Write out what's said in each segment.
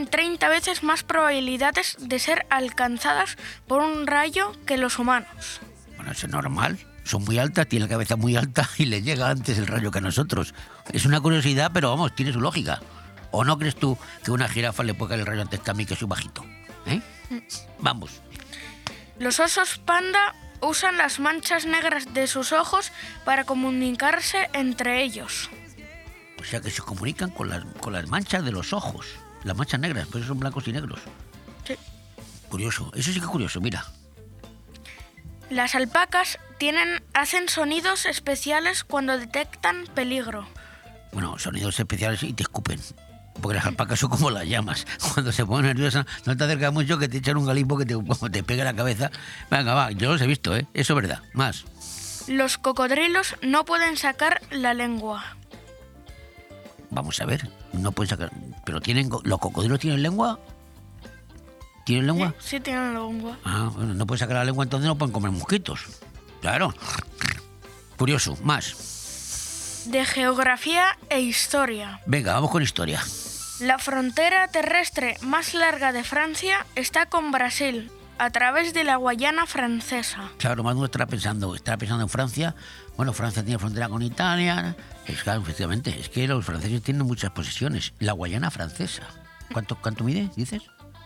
tienen 30 veces más probabilidades de ser alcanzadas por un rayo que los humanos. Bueno, eso es normal. Son muy altas, tienen la cabeza muy alta y les llega antes el rayo que a nosotros. Es una curiosidad, pero vamos, tiene su lógica. ¿O no crees tú que a una jirafa le puede caer el rayo antes que a mí, que soy bajito? Vamos. Los osos panda usan las manchas negras de sus ojos para comunicarse entre ellos. O sea que se comunican con las manchas de los ojos. Las manchas negras, pues son blancos y negros. Sí. Curioso, eso sí que es curioso, mira. Las alpacas hacen sonidos especiales cuando detectan peligro. Bueno, sonidos especiales y te escupen. Porque las alpacas son como las llamas. Cuando se ponen nerviosas, no te acercas mucho que te echan un galipo que te pega la cabeza. Venga, va, yo los he visto, ¿eh? Eso es verdad. Más. Los cocodrilos no pueden sacar la lengua. Vamos a ver, no pueden sacar... Pero ¿los cocodrilos tienen lengua? ¿Tienen lengua? Sí, tienen lengua. Ah, bueno, no pueden sacar la lengua, entonces no pueden comer mosquitos. Claro. Curioso, más. De geografía e historia. Venga, vamos con historia. La frontera terrestre más larga de Francia está con Brasil, a través de la Guayana francesa. Claro, más uno estará pensando en Francia. Bueno, Francia tiene frontera con Italia. Claro, efectivamente, es que los franceses tienen muchas posesiones. La Guayana francesa. ¿Cuánto mide, dices?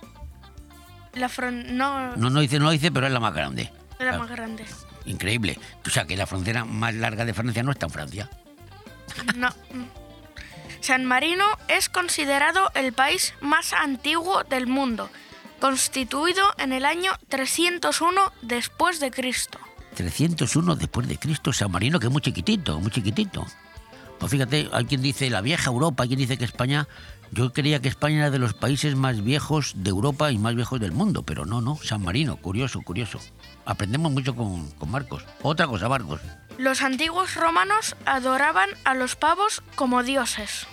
No lo dice, pero es la más grande. Es la más grande. Increíble. O sea, que la frontera más larga de Francia no está en Francia. No. San Marino es considerado el país más antiguo del mundo, constituido en el año 301 después de Cristo. 301 después de Cristo, San Marino, que es muy chiquitito, muy chiquitito. Pues fíjate, hay quien dice la vieja Europa, hay quien dice que España... Yo creía que España era de los países más viejos de Europa y más viejos del mundo, pero no, San Marino, curioso. Aprendemos mucho con Marcos. Otra cosa, Marcos. Los antiguos romanos adoraban a los pavos como dioses.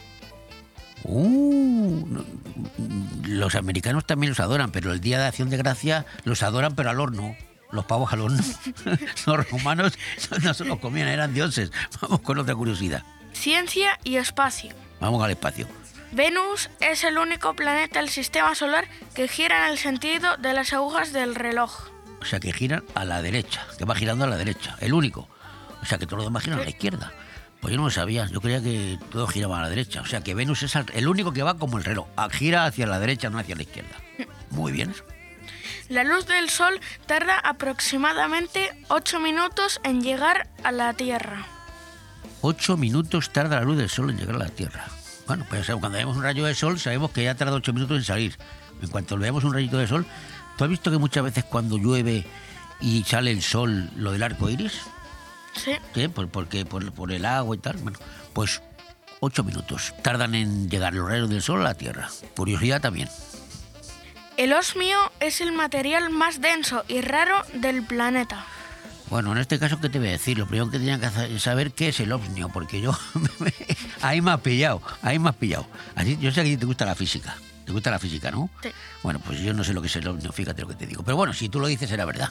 Los americanos también los adoran, pero el Día de Acción de Gracia los adoran, pero al horno. Los pavos al horno. Los romanos no se los comían, eran dioses. Vamos con otra curiosidad. Ciencia y espacio. Vamos al espacio. Venus es el único planeta del sistema solar que gira en el sentido de las agujas del reloj. O sea, que giran a la derecha, que va girando a la derecha, el único. O sea, que todos los demás giran a la izquierda. Pues yo no lo sabía, yo creía que todos giraban a la derecha. O sea, que Venus es el único que va como el reloj, gira hacia la derecha, no hacia la izquierda. Muy bien. La luz del Sol tarda aproximadamente 8 minutos en llegar a la Tierra. 8 minutos tarda la luz del Sol en llegar a la Tierra. Bueno, pues cuando vemos un rayo de sol sabemos que ya tarda 8 minutos en salir. En cuanto veamos un rayito de sol, ¿tú has visto que muchas veces cuando llueve y sale el sol, lo del arco iris? Sí. ¿Sí? Porque por el agua y tal. Bueno, pues 8 minutos tardan en llegar los rayos del sol a la Tierra. Curiosidad también. El osmio es el material más denso y raro del planeta. Bueno, en este caso, ¿qué te voy a decir? Lo primero que tenía que saber qué es el osmio, porque yo... ahí me has pillado. Así, yo sé que te gusta la física. ¿Te gusta la física, no? Sí. Bueno, pues yo no sé lo que es el osmio, fíjate lo que te digo. Pero bueno, si tú lo dices, será verdad.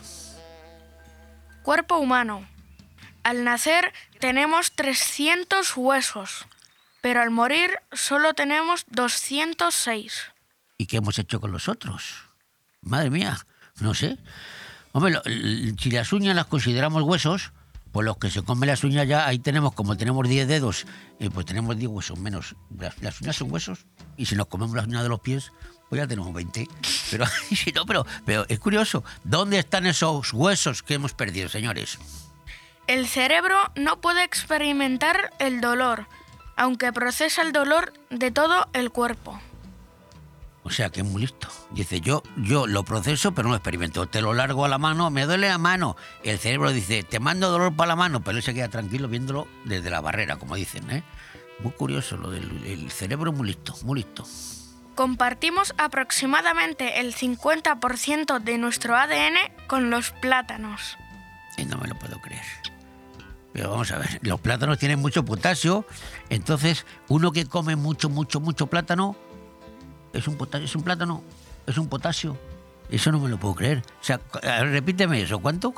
Cuerpo humano. Al nacer tenemos 300 huesos, pero al morir solo tenemos 206. ¿Y qué hemos hecho con los otros? Madre mía, no sé. Hombre, si las uñas las consideramos huesos, pues los que se comen las uñas ya, ahí tenemos, como tenemos 10 dedos, pues tenemos 10 huesos menos. Las uñas son huesos, y si nos comemos las uñas de los pies, pues ya tenemos 20. Pero, si no, pero es curioso, ¿dónde están esos huesos que hemos perdido, señores? El cerebro no puede experimentar el dolor, aunque procesa el dolor de todo el cuerpo. O sea, que es muy listo. Dice, yo lo proceso, pero no lo experimento. Te lo largo a la mano, me duele la mano. El cerebro dice, te mando dolor para la mano, pero él se queda tranquilo viéndolo desde la barrera, como dicen, ¿eh? Muy curioso, lo del cerebro muy listo, muy listo. Compartimos aproximadamente el 50% de nuestro ADN con los plátanos. Y no me lo puedo creer. Pero vamos a ver, los plátanos tienen mucho potasio, entonces uno que come mucho plátano... ¿Es un plátano? ¿Es un potasio? Eso no me lo puedo creer. O sea, repíteme eso. ¿Cuánto?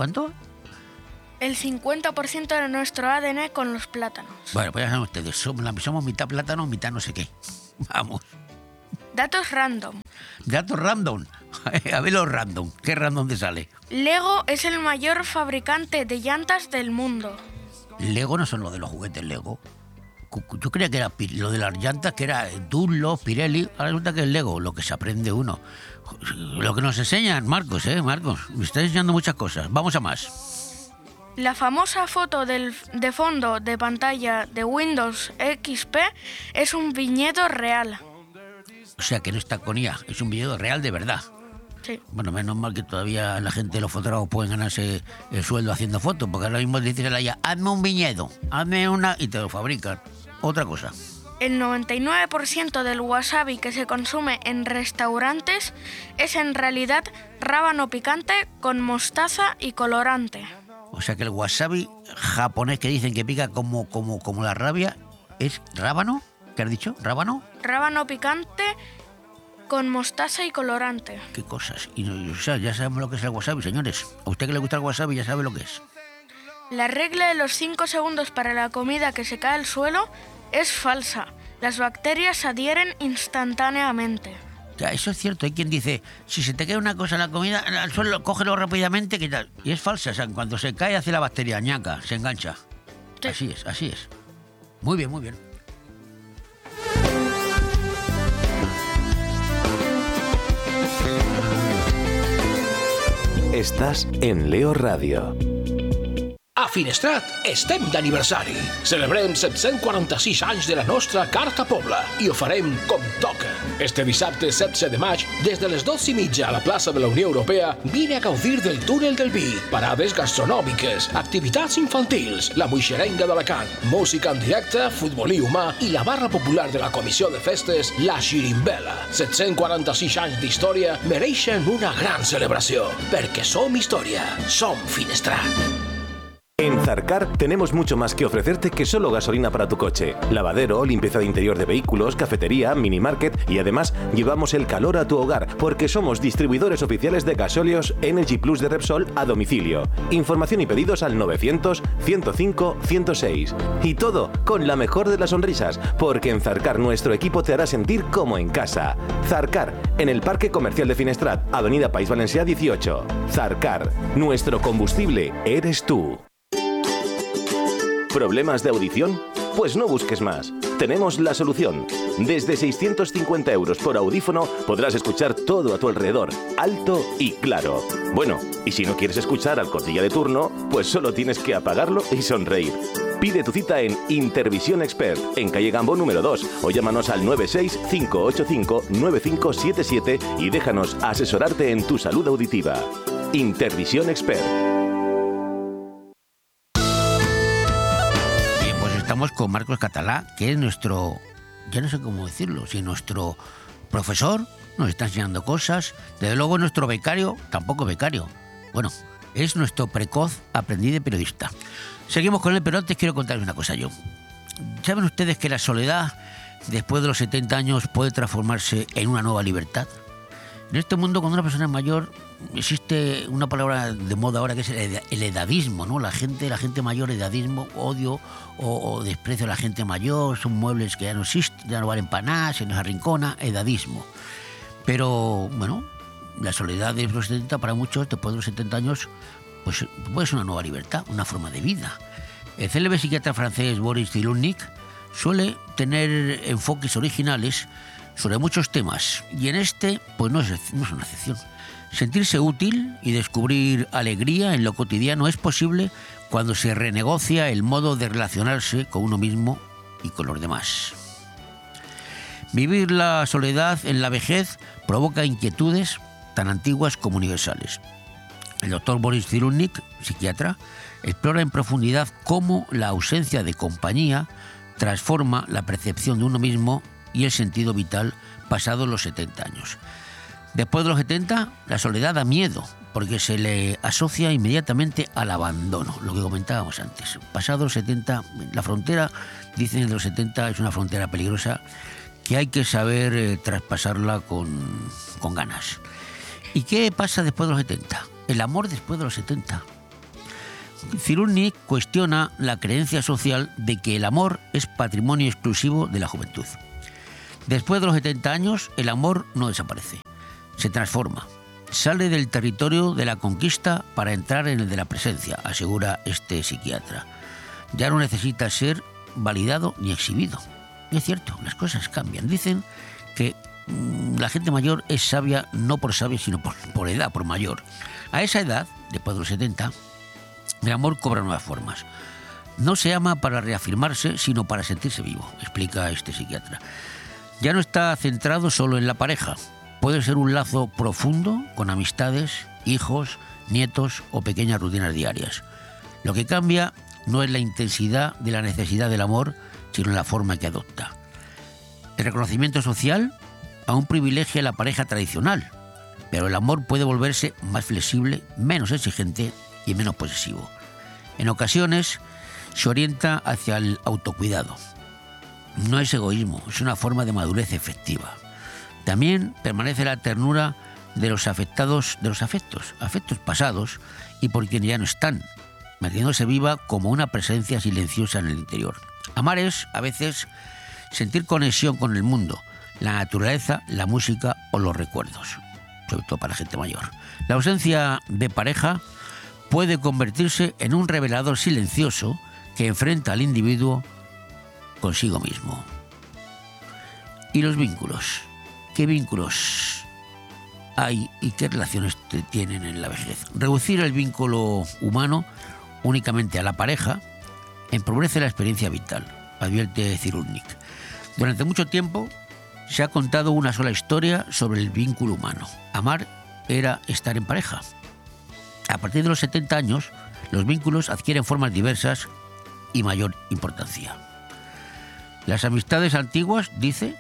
El 50% de nuestro ADN con los plátanos. Bueno, pues ya saben ustedes. Somos mitad plátano, mitad no sé qué. Vamos. Datos random. Datos random. A ver los random. ¿Qué random te sale? Lego es el mayor fabricante de llantas del mundo. Lego no son lo de los juguetes Lego. Yo creía que era lo de las llantas, que era Dunlop, Pirelli. Ahora resulta que es Lego, lo que se aprende uno. Lo que nos enseñan, Marcos, Marcos. Me está enseñando muchas cosas. Vamos a más. La famosa foto de fondo de pantalla de Windows XP es un viñedo real. O sea, que no está con IA, es un viñedo real de verdad. Sí. Bueno, menos mal que todavía la gente, los fotógrafos, pueden ganarse el sueldo haciendo fotos, porque ahora mismo dices a la IA, hazme un viñedo, hazme una, y te lo fabrican. Otra cosa. El 99% del wasabi que se consume en restaurantes es en realidad rábano picante con mostaza y colorante. O sea que el wasabi japonés que dicen que pica como la rabia es rábano. ¿Qué has dicho? ¿Rábano? Rábano picante con mostaza y colorante. ¿Qué cosas? O sea, ya sabemos lo que es el wasabi, señores. A usted que le gusta el wasabi ya sabe lo que es. La regla de los 5 segundos para la comida que se cae al suelo es falsa. Las bacterias se adhieren instantáneamente. Ya, eso es cierto. Hay quien dice, si se te cae una cosa en la comida, al suelo, cógelo rápidamente, ¿qué tal? Y es falsa. O sea, cuando se cae hace la bacteria, ñaca, se engancha. Sí. Así es. Muy bien, muy bien. Estàs en Leo Ràdio. A Finestrat estem d'aniversari. Celebrem 746 anys de la nostra Carta Pobla i ho farem com toca. Este dissabte 16 de maig, des de les 12:30 a la plaça de la Unió Europea, vine a gaudir del túnel del vi, parades gastronòmiques, activitats infantils, la moixerenga d'Alacant, música en directe, futbolí humà i la barra popular de la Comissió de Festes, la Xirimbela. 746 anys d'història mereixen una gran celebració, perquè som història, som Finestrat. En Zarcar tenemos mucho más que ofrecerte que solo gasolina para tu coche. Lavadero, limpieza de interior de vehículos, cafetería, mini market y además llevamos el calor a tu hogar porque somos distribuidores oficiales de gasóleos Energy Plus de Repsol a domicilio. Información y pedidos al 900 105 106. Y todo con la mejor de las sonrisas, porque en Zarcar nuestro equipo te hará sentir como en casa. Zarcar, en el Parque Comercial de Finestrat, Avenida País Valencià 18. Zarcar, nuestro combustible eres tú. ¿Problemas de audición? Pues no busques más. Tenemos la solución. Desde 650 € por audífono podrás escuchar todo a tu alrededor, alto y claro. Bueno, y si no quieres escuchar al cotilla de turno, pues solo tienes que apagarlo y sonreír. Pide tu cita en Intervisión Expert, en calle Gambó número 2, o llámanos al 96 585 9577 y déjanos asesorarte en tu salud auditiva. Intervisión Expert. Estamos con Marcos Català, que es nuestro, ya no sé cómo decirlo, si nuestro profesor, nos está enseñando cosas. Desde luego nuestro becario, tampoco becario. Bueno, es nuestro precoz aprendiz de periodista. Seguimos con él, pero antes quiero contarles una cosa yo. ¿Saben ustedes que la soledad, después de los 70 años, puede transformarse en una nueva libertad? En este mundo, cuando una persona es mayor, existe una palabra de moda ahora que es el edadismo, ¿no? La gente mayor, edadismo, odio o desprecio a la gente mayor, son muebles que ya no existen, ya no valen para nada, se nos arrincona, edadismo. Pero, bueno, la soledad de los 70 para muchos, después de los 70 años, pues puede ser una nueva libertad, una forma de vida. El célebre psiquiatra francés Boris Cyrulnik suele tener enfoques originales sobre muchos temas, y en este pues no es una excepción. Sentirse útil y descubrir alegría en lo cotidiano es posible cuando se renegocia el modo de relacionarse con uno mismo y con los demás. Vivir la soledad en la vejez provoca inquietudes tan antiguas como universales. El doctor Boris Cyrulnik, psiquiatra, explora en profundidad cómo la ausencia de compañía transforma la percepción de uno mismo y el sentido vital pasados los 70 años. Después de los 70, la soledad da miedo, porque se le asocia inmediatamente al abandono, lo que comentábamos antes. Pasados los 70, la frontera, dicen de los 70, es una frontera peligrosa que hay que saber traspasarla con ganas. ¿Y qué pasa después de los 70? El amor después de los 70. Cyrulnik cuestiona la creencia social de que el amor es patrimonio exclusivo de la juventud. Después de los 70 años, el amor no desaparece. se transforma. Sale del territorio de la conquista para entrar en el de la presencia, asegura este psiquiatra. Ya no necesita ser validado ni exhibido. Y es cierto, las cosas cambian. Dicen que la gente mayor es sabia no por sabia, sino por edad, por mayor. A esa edad, después de los 70, el amor cobra nuevas formas. No se ama para reafirmarse, sino para sentirse vivo, explica este psiquiatra. Ya no está centrado solo en la pareja. Puede ser un lazo profundo con amistades, hijos, nietos o pequeñas rutinas diarias. Lo que cambia no es la intensidad de la necesidad del amor, sino la forma que adopta. El reconocimiento social aún privilegia la pareja tradicional, pero el amor puede volverse más flexible, menos exigente y menos posesivo. En ocasiones se orienta hacia el autocuidado. No es egoísmo, es una forma de madurez efectiva. También permanece la ternura de los afectos pasados y por quienes ya no están, manteniéndose viva como una presencia silenciosa en el interior. Amar es, a veces, sentir conexión con el mundo, la naturaleza, la música o los recuerdos, sobre todo para gente mayor. La ausencia de pareja puede convertirse en un revelador silencioso que enfrenta al individuo consigo mismo. ¿Y los vínculos? ¿Qué vínculos hay y qué relaciones tienen en la vejez? Reducir el vínculo humano únicamente a la pareja empobrece la experiencia vital, advierte Cyrulnik. Durante mucho tiempo se ha contado una sola historia sobre el vínculo humano. Amar era estar en pareja. A partir de los 70 años, los vínculos adquieren formas diversas y mayor importancia. Las amistades antiguas, dice,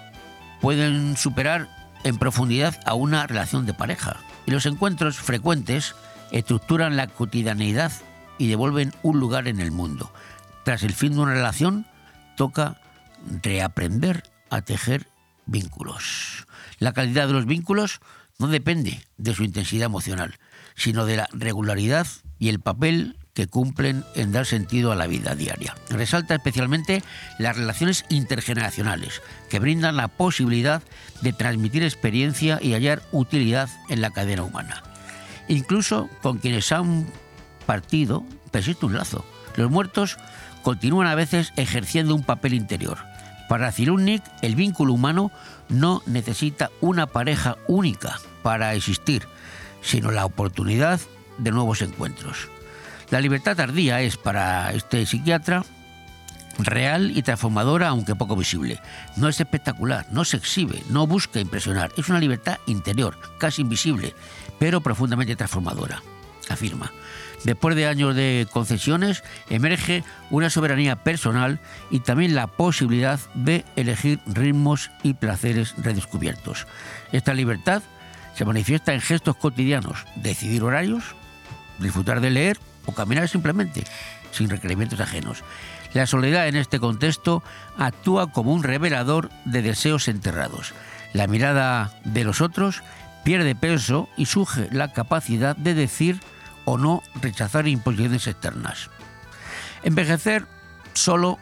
pueden superar en profundidad a una relación de pareja, y los encuentros frecuentes estructuran la cotidianeidad y devuelven un lugar en el mundo. Tras el fin de una relación, toca reaprender a tejer vínculos. La calidad de los vínculos no depende de su intensidad emocional, sino de la regularidad y el papel que cumplen en dar sentido a la vida diaria. Resalta especialmente las relaciones intergeneracionales, que brindan la posibilidad de transmitir experiencia y hallar utilidad en la cadena humana. Incluso con quienes han partido persiste un lazo. Los muertos continúan a veces ejerciendo un papel interior. Para Cyrulnik, el vínculo humano no necesita una pareja única para existir, sino la oportunidad de nuevos encuentros. La libertad tardía es, para este psiquiatra, real y transformadora, aunque poco visible. No es espectacular, no se exhibe, no busca impresionar. Es una libertad interior, casi invisible, pero profundamente transformadora, afirma. Después de años de concesiones, emerge una soberanía personal y también la posibilidad de elegir ritmos y placeres redescubiertos. Esta libertad se manifiesta en gestos cotidianos: decidir horarios, disfrutar de leer o caminar simplemente, sin requerimientos ajenos. La soledad en este contexto actúa como un revelador de deseos enterrados. La mirada de los otros pierde peso y surge la capacidad de decir o no rechazar imposiciones externas. Envejecer solo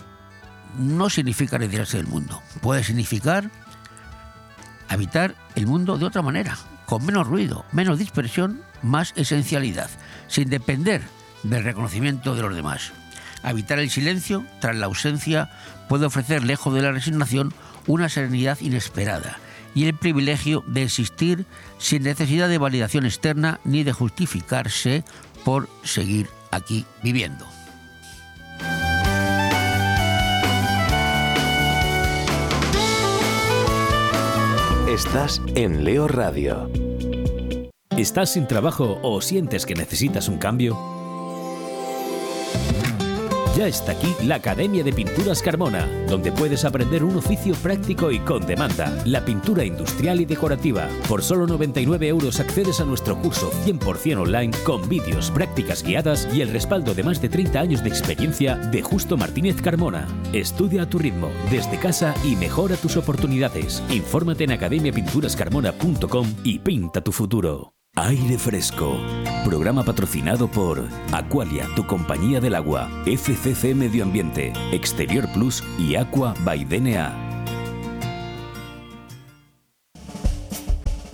no significa retirarse del mundo. Puede significar habitar el mundo de otra manera, con menos ruido, menos dispersión, más esencialidad, sin depender del reconocimiento de los demás. Habitar el silencio tras la ausencia puede ofrecer, lejos de la resignación, una serenidad inesperada y el privilegio de existir sin necesidad de validación externa ni de justificarse por seguir aquí viviendo. Estás en Leo Radio. ¿Estás sin trabajo o sientes que necesitas un cambio? Ya está aquí la Academia de Pinturas Carmona, donde puedes aprender un oficio práctico y con demanda, la pintura industrial y decorativa. Por solo 99 € accedes a nuestro curso 100% online con vídeos, prácticas guiadas y el respaldo de más de 30 años de experiencia de Justo Martínez Carmona. Estudia a tu ritmo, desde casa y mejora tus oportunidades. Infórmate en academiapinturascarmona.com y pinta tu futuro. Aire Fresco, programa patrocinado por Aqualia, tu compañía del agua, FCC Medio Ambiente, Exterior Plus y Aqua by DNA.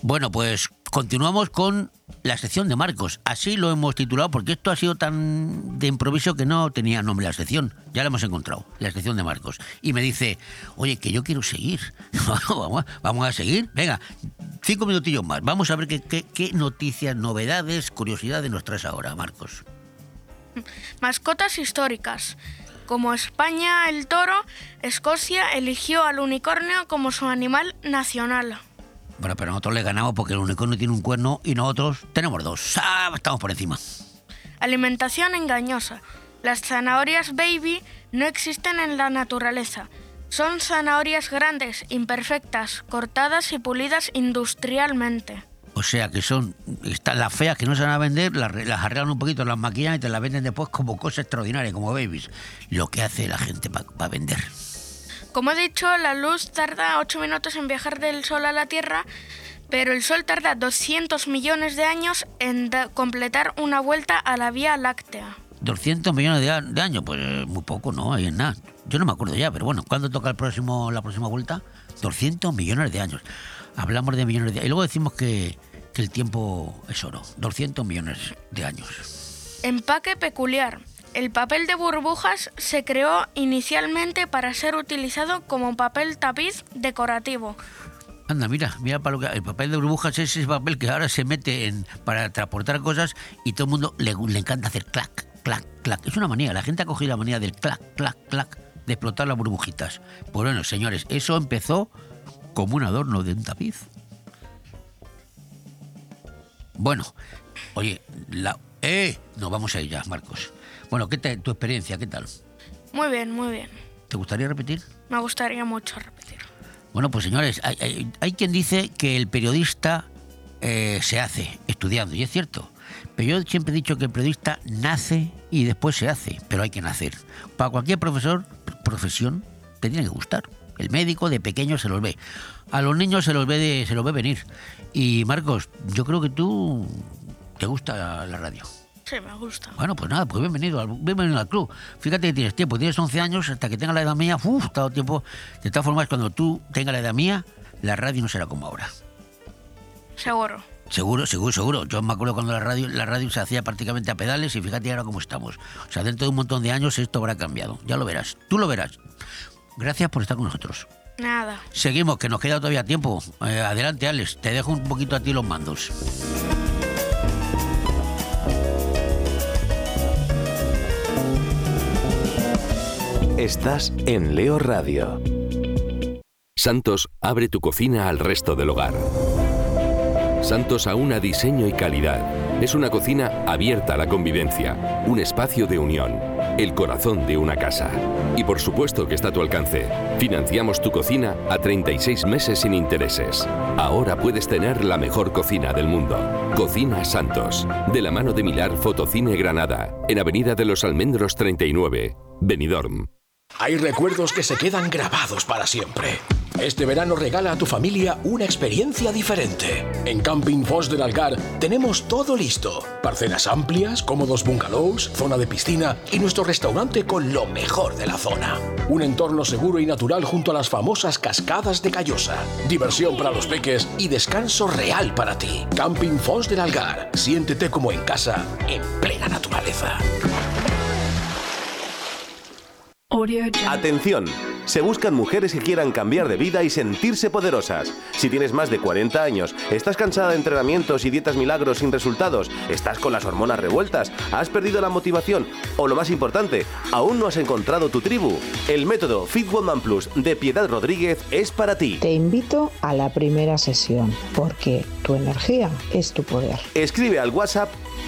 Bueno, pues continuamos con la sección de Marcos. Así lo hemos titulado porque esto ha sido tan de improviso que no tenía nombre la sección. Ya la hemos encontrado, la sección de Marcos. Y me dice, oye, que yo quiero seguir. Vamos a seguir. Venga, 5 minutillos más. Vamos a ver qué noticias, novedades, curiosidades nos traes ahora, Marcos. Mascotas históricas. Como España, el toro, Escocia eligió al unicornio como su animal nacional. Bueno, pero nosotros le ganamos porque el unicornio tiene un cuerno y nosotros tenemos 2. Estamos por encima. Alimentación engañosa. Las zanahorias baby no existen en la naturaleza. Son zanahorias grandes, imperfectas, cortadas y pulidas industrialmente. O sea que están las feas que no se van a vender, las arreglan un poquito, las maquillan y te las venden después como cosa extraordinaria, como babies. Lo que hace la gente para vender. Como he dicho, la luz tarda 8 minutos en viajar del Sol a la Tierra, pero el Sol tarda 200 millones de años en completar una vuelta a la Vía Láctea. 200 millones de años, pues muy poco, ¿no? Ahí es nada. Yo no me acuerdo ya, pero bueno, ¿cuándo toca la próxima vuelta? 200 millones de años. Hablamos de millones de años. Y luego decimos que el tiempo es oro. 200 millones de años. Empaque peculiar. El papel de burbujas se creó inicialmente para ser utilizado como papel tapiz decorativo. Anda, mira para lo que el papel de burbujas es ese papel que ahora se mete para transportar cosas y todo el mundo le encanta hacer clac, clac, clac. Es una manía, la gente ha cogido la manía del clac, clac, clac, de explotar las burbujitas. Pues bueno, señores, eso empezó como un adorno de un tapiz. Bueno, oye, nos vamos a ir ya, Marcos. Bueno, ¿qué tal tu experiencia? ¿Qué tal? Muy bien, muy bien. ¿Te gustaría repetir? Me gustaría mucho repetir. Bueno, pues señores, hay quien dice que el periodista se hace estudiando, y es cierto. Pero yo siempre he dicho que el periodista nace y después se hace, pero hay que nacer. Para cualquier profesión, te tiene que gustar. El médico de pequeño se los ve. A los niños se los ve venir. Y Marcos, yo creo que tú te gusta la radio. Sí, me gusta. Bueno, pues nada, pues bienvenido al club. Fíjate que tienes tiempo, tienes 11 años, hasta que tengas la edad mía, todo tiempo. De todas formas, cuando tú tengas la edad mía, la radio no será como ahora. Seguro. Seguro. Yo me acuerdo cuando la radio se hacía prácticamente a pedales y fíjate ahora cómo estamos. O sea, dentro de un montón de años esto habrá cambiado. Ya lo verás, tú lo verás. Gracias por estar con nosotros. Nada. Seguimos, que nos queda todavía tiempo. Adelante, Alex, te dejo un poquito a ti los mandos. Estás en Leo Radio. Santos abre tu cocina al resto del hogar. Santos aúna diseño y calidad. Es una cocina abierta a la convivencia, un espacio de unión, el corazón de una casa. Y por supuesto que está a tu alcance. Financiamos tu cocina a 36 meses sin intereses. Ahora puedes tener la mejor cocina del mundo. Cocina Santos, de la mano de Milar Fotocine Granada, en Avenida de los Almendros 39, Benidorm. Hay recuerdos que se quedan grabados para siempre. Este verano regala a tu familia una experiencia diferente. En Camping Fos del Algar tenemos todo listo. Parcelas amplias, cómodos bungalows, zona de piscina y nuestro restaurante con lo mejor de la zona. Un entorno seguro y natural junto a las famosas cascadas de Callosa. Diversión para los peques y descanso real para ti. Camping Fos del Algar. Siéntete como en casa, en plena naturaleza. Atención, se buscan mujeres que quieran cambiar de vida y sentirse poderosas. Si tienes más de 40 años, estás cansada de entrenamientos y dietas milagros sin resultados, estás con las hormonas revueltas, has perdido la motivación o, lo más importante, aún no has encontrado tu tribu, el método Fit Woman Plus de Piedad Rodríguez es para ti. Te invito a la primera sesión, porque tu energía es tu poder. Escribe al WhatsApp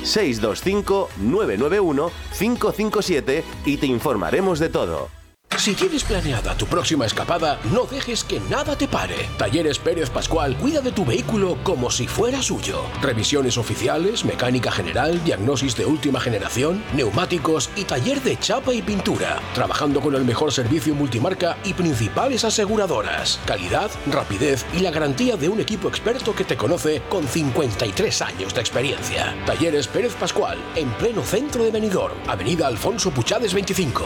625-991-557 y te informaremos de todo. Si tienes planeada tu próxima escapada, no dejes que nada te pare. Talleres Pérez Pascual cuida de tu vehículo como si fuera suyo. Revisiones oficiales, mecánica general, diagnosis de última generación, neumáticos y taller de chapa y pintura. Trabajando con el mejor servicio multimarca y principales aseguradoras. Calidad, rapidez y la garantía de un equipo experto que te conoce con 53 años de experiencia. Talleres Pérez Pascual, en pleno centro de Benidorm, Avenida Alfonso Puchades 25.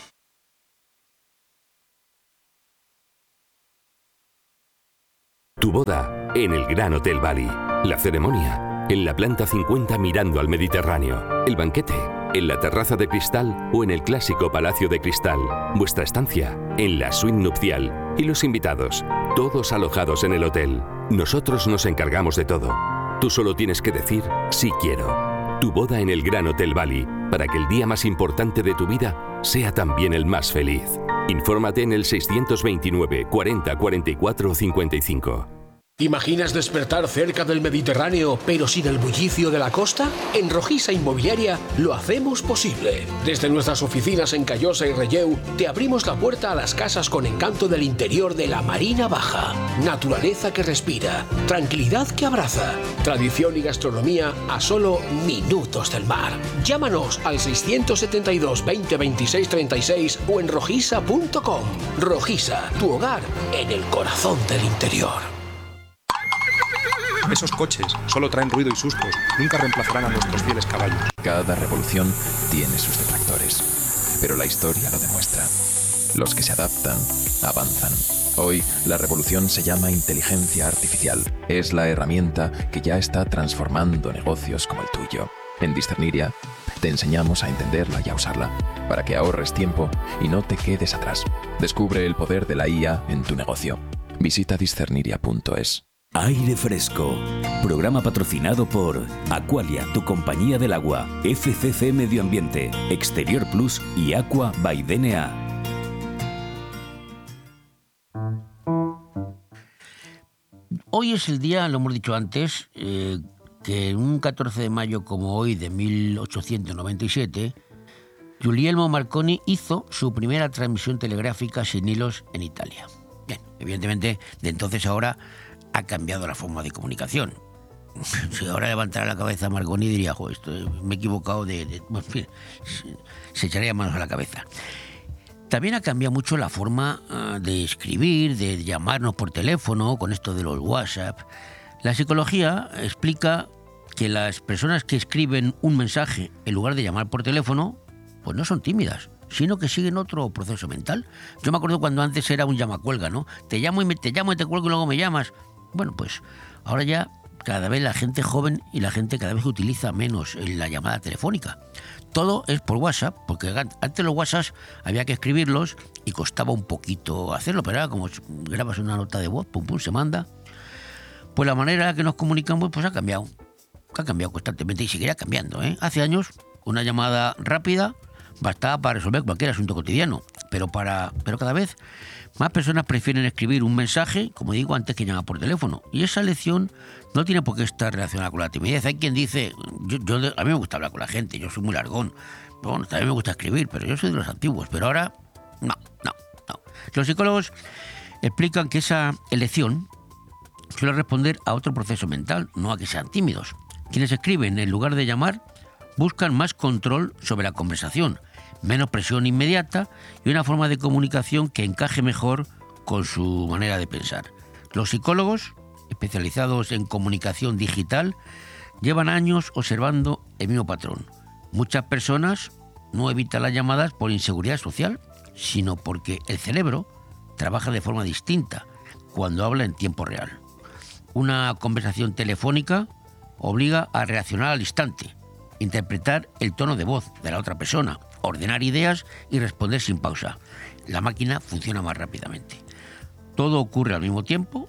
Tu boda en el Gran Hotel Bali. La ceremonia en la planta 50 mirando al Mediterráneo. El banquete en la terraza de cristal o en el clásico Palacio de Cristal. Vuestra estancia en la suite nupcial. Y los invitados, todos alojados en el hotel. Nosotros nos encargamos de todo. Tú solo tienes que decir sí quiero. Tu boda en el Gran Hotel Bali, para que el día más importante de tu vida sea también el más feliz. Infórmate en el 629 40 44 55. ¿Imaginas despertar cerca del Mediterráneo, pero sin el bullicio de la costa? En Rojisa Inmobiliaria lo hacemos posible. Desde nuestras oficinas en Callosa y Relleu, te abrimos la puerta a las casas con encanto del interior de la Marina Baja. Naturaleza que respira, tranquilidad que abraza, tradición y gastronomía a solo minutos del mar. Llámanos al 672 20 26 36 o en rojisa.com. Rojisa, tu hogar en el corazón del interior. Esos coches solo traen ruido y sustos, nunca reemplazarán a nuestros fieles caballos. Cada revolución tiene sus detractores, pero la historia lo demuestra. Los que se adaptan, avanzan. Hoy, la revolución se llama inteligencia artificial. Es la herramienta que ya está transformando negocios como el tuyo. En Discerniria, te enseñamos a entenderla y a usarla, para que ahorres tiempo y no te quedes atrás. Descubre el poder de la IA en tu negocio. Visita discerniria.es. Aire Fresco, programa patrocinado por Aqualia, tu compañía del agua, FCC Medio Ambiente, Exterior Plus y Aqua by DNA. Hoy es el día, lo hemos dicho antes, que un 14 de mayo como hoy de 1897, Guglielmo Marconi hizo su primera transmisión telegráfica sin hilos en Italia. Bien, evidentemente, de entonces a ahora ha cambiado la forma de comunicación. Si ahora levantara la cabeza Marconi diría, me he equivocado bueno, en fin, se echaría manos a la cabeza. También ha cambiado mucho la forma de escribir, de llamarnos por teléfono, con esto de los WhatsApp. La psicología explica que las personas que escriben un mensaje en lugar de llamar por teléfono, pues no son tímidas, sino que siguen otro proceso mental. Yo me acuerdo cuando antes era un llamacuelga, ¿no? Te llamo y te cuelgo y luego me llamas. Bueno, pues ahora ya cada vez la gente joven y la gente cada vez utiliza menos la llamada telefónica. Todo es por WhatsApp, porque antes los WhatsApp había que escribirlos y costaba un poquito hacerlo, pero ahora como grabas una nota de voz, pum, pum, se manda. Pues la manera que nos comunicamos pues ha cambiado constantemente y seguirá cambiando, ¿eh? Hace años una llamada rápida bastaba para resolver cualquier asunto cotidiano, pero cada vez más personas prefieren escribir un mensaje, como digo, antes que llamar por teléfono. Y esa elección no tiene por qué estar relacionada con la timidez. Hay quien dice, a mí me gusta hablar con la gente, yo soy muy largón. Bueno, también me gusta escribir, pero yo soy de los antiguos. Pero ahora, no. Los psicólogos explican que esa elección suele responder a otro proceso mental, no a que sean tímidos. Quienes escriben en lugar de llamar buscan más control sobre la conversación, menos presión inmediata y una forma de comunicación que encaje mejor con su manera de pensar. Los psicólogos, especializados en comunicación digital, llevan años observando el mismo patrón. Muchas personas no evitan las llamadas por inseguridad social, sino porque el cerebro trabaja de forma distinta cuando habla en tiempo real. Una conversación telefónica obliga a reaccionar al instante, interpretar el tono de voz de la otra persona, ordenar ideas y responder sin pausa. La máquina funciona más rápidamente. Todo ocurre al mismo tiempo.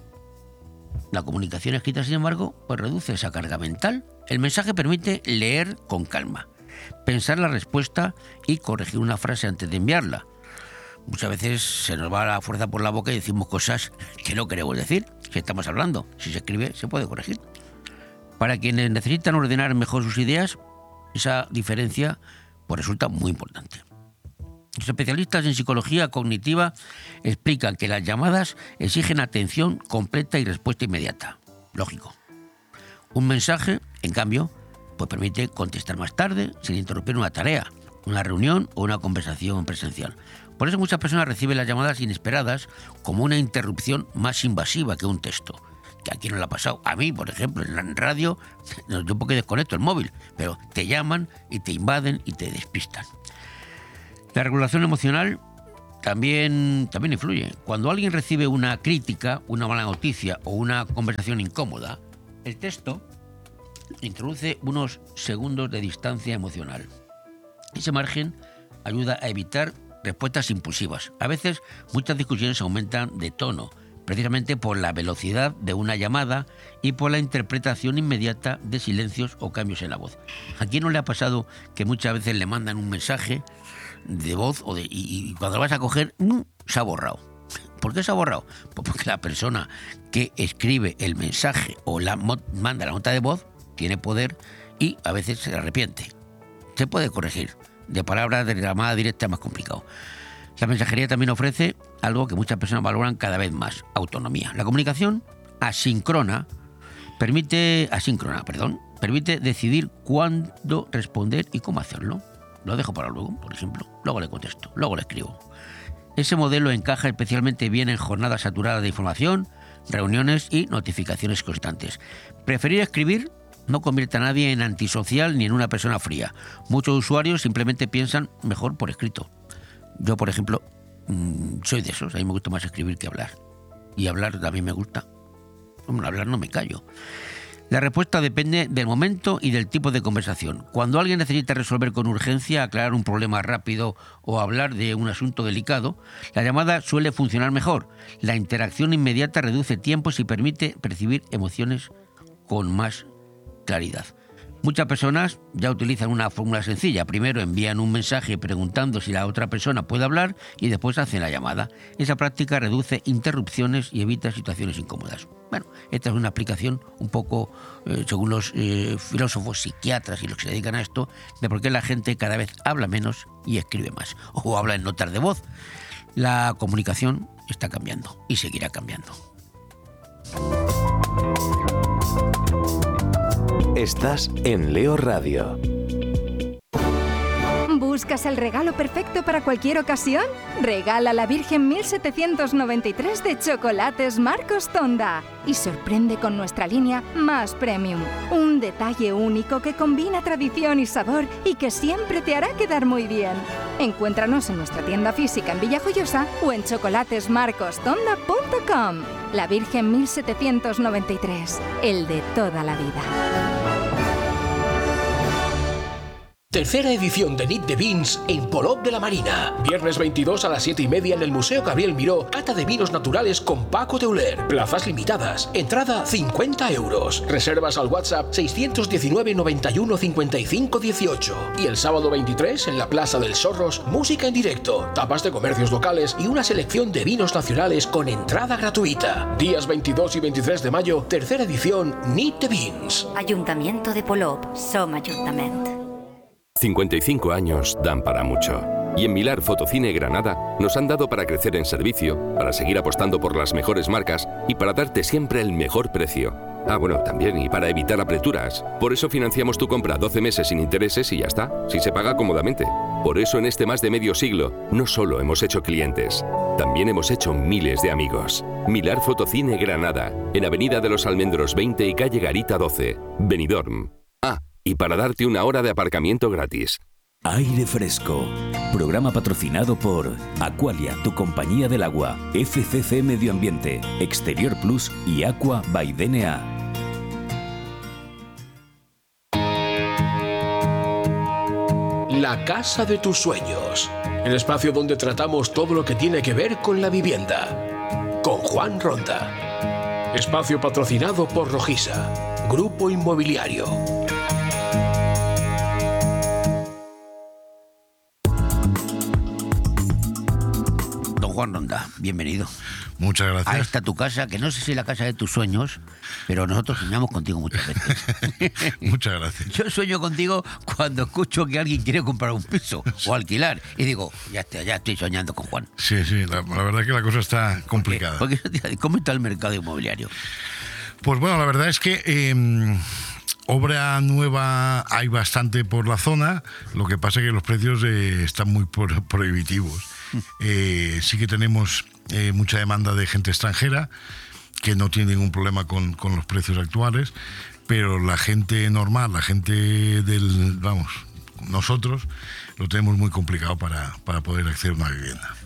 La comunicación escrita, sin embargo, pues reduce esa carga mental. El mensaje permite leer con calma, pensar la respuesta y corregir una frase antes de enviarla. Muchas veces se nos va la fuerza por la boca y decimos cosas que no queremos decir. Si estamos hablando, si se escribe, se puede corregir. Para quienes necesitan ordenar mejor sus ideas, esa diferencia pues resulta muy importante. Los especialistas en psicología cognitiva explican que las llamadas exigen atención completa y respuesta inmediata. Lógico. Un mensaje, en cambio, pues permite contestar más tarde sin interrumpir una tarea, una reunión o una conversación presencial. Por eso muchas personas reciben las llamadas inesperadas como una interrupción más invasiva que un texto. Que aquí no le ha pasado. A mí, por ejemplo, en la radio, yo porque desconecto el móvil, pero te llaman y te invaden y te despistan. La regulación emocional también influye. Cuando alguien recibe una crítica, una mala noticia o una conversación incómoda, el texto introduce unos segundos de distancia emocional. Ese margen ayuda a evitar respuestas impulsivas. A veces muchas discusiones aumentan de tono, precisamente por la velocidad de una llamada y por la interpretación inmediata de silencios o cambios en la voz. ¿A quién no le ha pasado que muchas veces le mandan un mensaje de voz y cuando lo vas a coger, se ha borrado? ¿Por qué se ha borrado? Pues porque la persona que escribe el mensaje o manda la nota de voz tiene poder y a veces se arrepiente. Se puede corregir. De palabras de llamada directa es más complicado. La mensajería también ofrece algo que muchas personas valoran cada vez más: autonomía. La comunicación asíncrona permite decidir cuándo responder y cómo hacerlo. Lo dejo para luego, por ejemplo. Luego le contesto, luego le escribo. Ese modelo encaja especialmente bien en jornadas saturadas de información, reuniones y notificaciones constantes. Preferir escribir no convierte a nadie en antisocial ni en una persona fría. Muchos usuarios simplemente piensan mejor por escrito. Yo, por ejemplo, soy de esos. A mí me gusta más escribir que hablar. Y hablar también me gusta. Hombre, hablar no me callo. La respuesta depende del momento y del tipo de conversación. Cuando alguien necesita resolver con urgencia, aclarar un problema rápido o hablar de un asunto delicado, la llamada suele funcionar mejor. La interacción inmediata reduce tiempos y permite percibir emociones con más claridad. Muchas personas ya utilizan una fórmula sencilla. Primero envían un mensaje preguntando si la otra persona puede hablar y después hacen la llamada. Esa práctica reduce interrupciones y evita situaciones incómodas. Bueno, esta es una aplicación un poco, según los filósofos, psiquiatras y los que se dedican a esto, de por qué la gente cada vez habla menos y escribe más, o habla en notas de voz. La comunicación está cambiando y seguirá cambiando. Estás en Leo Radio. ¿Buscas el regalo perfecto para cualquier ocasión? Regala la Virgen 1793 de Chocolates Marcos Tonda y sorprende con nuestra línea más premium. Un detalle único que combina tradición y sabor y que siempre te hará quedar muy bien. Encuéntranos en nuestra tienda física en Villajoyosa o en chocolatesmarcostonda.com. La Virgen 1793, el de toda la vida. Tercera edición de Nit de Vins en Polop de la Marina. Viernes 22 a las 7:30 en el Museo Gabriel Miró. Cata de vinos naturales con Paco Teuler. Plazas limitadas. Entrada 50 euros. Reservas al WhatsApp 619 91 55 18. Y el sábado 23 en la Plaza del Sorros, música en directo, tapas de comercios locales y una selección de vinos nacionales con entrada gratuita. Días 22 y 23 de mayo, tercera edición Nit de Vins. Ayuntamiento de Polop. Som Ajuntament. 55 años dan para mucho. Y en Milar Fotocine Granada nos han dado para crecer en servicio, para seguir apostando por las mejores marcas y para darte siempre el mejor precio. Bueno, también y para evitar apreturas. Por eso financiamos tu compra 12 meses sin intereses y ya está, si se paga cómodamente. Por eso en este más de medio siglo no solo hemos hecho clientes, también hemos hecho miles de amigos. Milar Fotocine Granada, en Avenida de los Almendros 20 y Calle Garita 12, Benidorm. Y para darte una hora de aparcamiento gratis. Aire Fresco. Programa patrocinado por Aqualia, tu compañía del agua, FCC Medio Ambiente, Exterior Plus y Aqua by DNA. La casa de tus sueños. El espacio donde tratamos todo lo que tiene que ver con la vivienda. Con Juan Ronda. Espacio patrocinado por Rojisa, Grupo Inmobiliario. Juan Ronda, bienvenido. Muchas gracias. A esta tu casa, que no sé si es la casa de tus sueños, pero nosotros soñamos contigo muchas veces. Muchas gracias. Yo sueño contigo cuando escucho que alguien quiere comprar un piso o alquilar y digo, ya estoy soñando con Juan. Sí, la verdad es que la cosa está complicada. Porque, ¿cómo está el mercado inmobiliario? Pues bueno, la verdad es que obra nueva hay bastante por la zona, lo que pasa es que los precios están muy prohibitivos. Sí que tenemos mucha demanda de gente extranjera que no tiene ningún problema con los precios actuales, pero la gente normal, la gente nosotros lo tenemos muy complicado para poder acceder a una vivienda.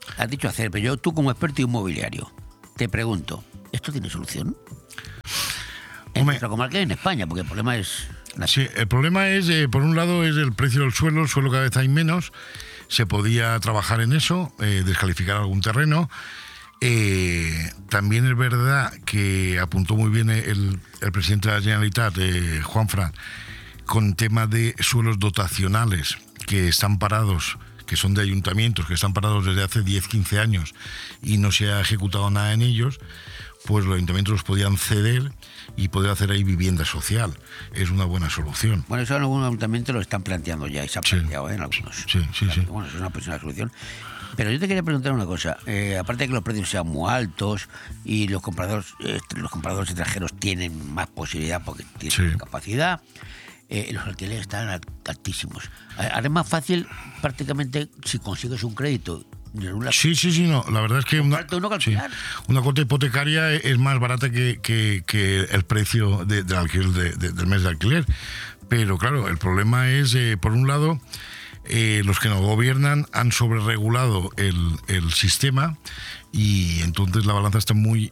Has dicho hacer, pero tú como experto inmobiliario, te pregunto, ¿esto tiene solución? En nuestra comarca y en España, porque el problema es... Sí, el problema es, por un lado, es el precio del suelo. El suelo cada vez hay menos. Se podía trabajar en eso, descalificar algún terreno. También es verdad que apuntó muy bien el presidente de la Generalitat, Juanfran, con tema de suelos dotacionales que están parados, que son de ayuntamientos, que están parados desde hace 10-15 años y no se ha ejecutado nada en ellos, pues los ayuntamientos los podían ceder y poder hacer ahí vivienda social. Es una buena solución. Bueno, eso en algunos ayuntamientos lo están planteando ya y se ha planteado en algunos. Sí. Bueno, eso es una buena solución. Pero yo te quería preguntar una cosa. Aparte de que los precios sean muy altos y los compradores extranjeros tienen más posibilidad porque tienen capacidad, los alquileres están altísimos. Ahora es más fácil prácticamente si consigues un crédito. Sí, no. La verdad es que una cuota hipotecaria es más barata que el precio del alquiler del mes de alquiler. Pero claro, el problema es, por un lado, los que nos gobiernan han sobreregulado el sistema y entonces la balanza está muy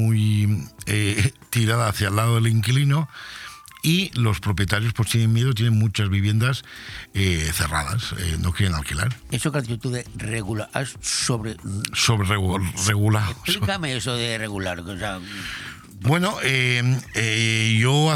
tirada hacia el lado del inquilino. Y los propietarios pues tienen miedo, tienen muchas viviendas cerradas, no quieren alquilar. Eso que has dicho tú de regular, regulado. Explícame eso de regular. O sea... Bueno, yo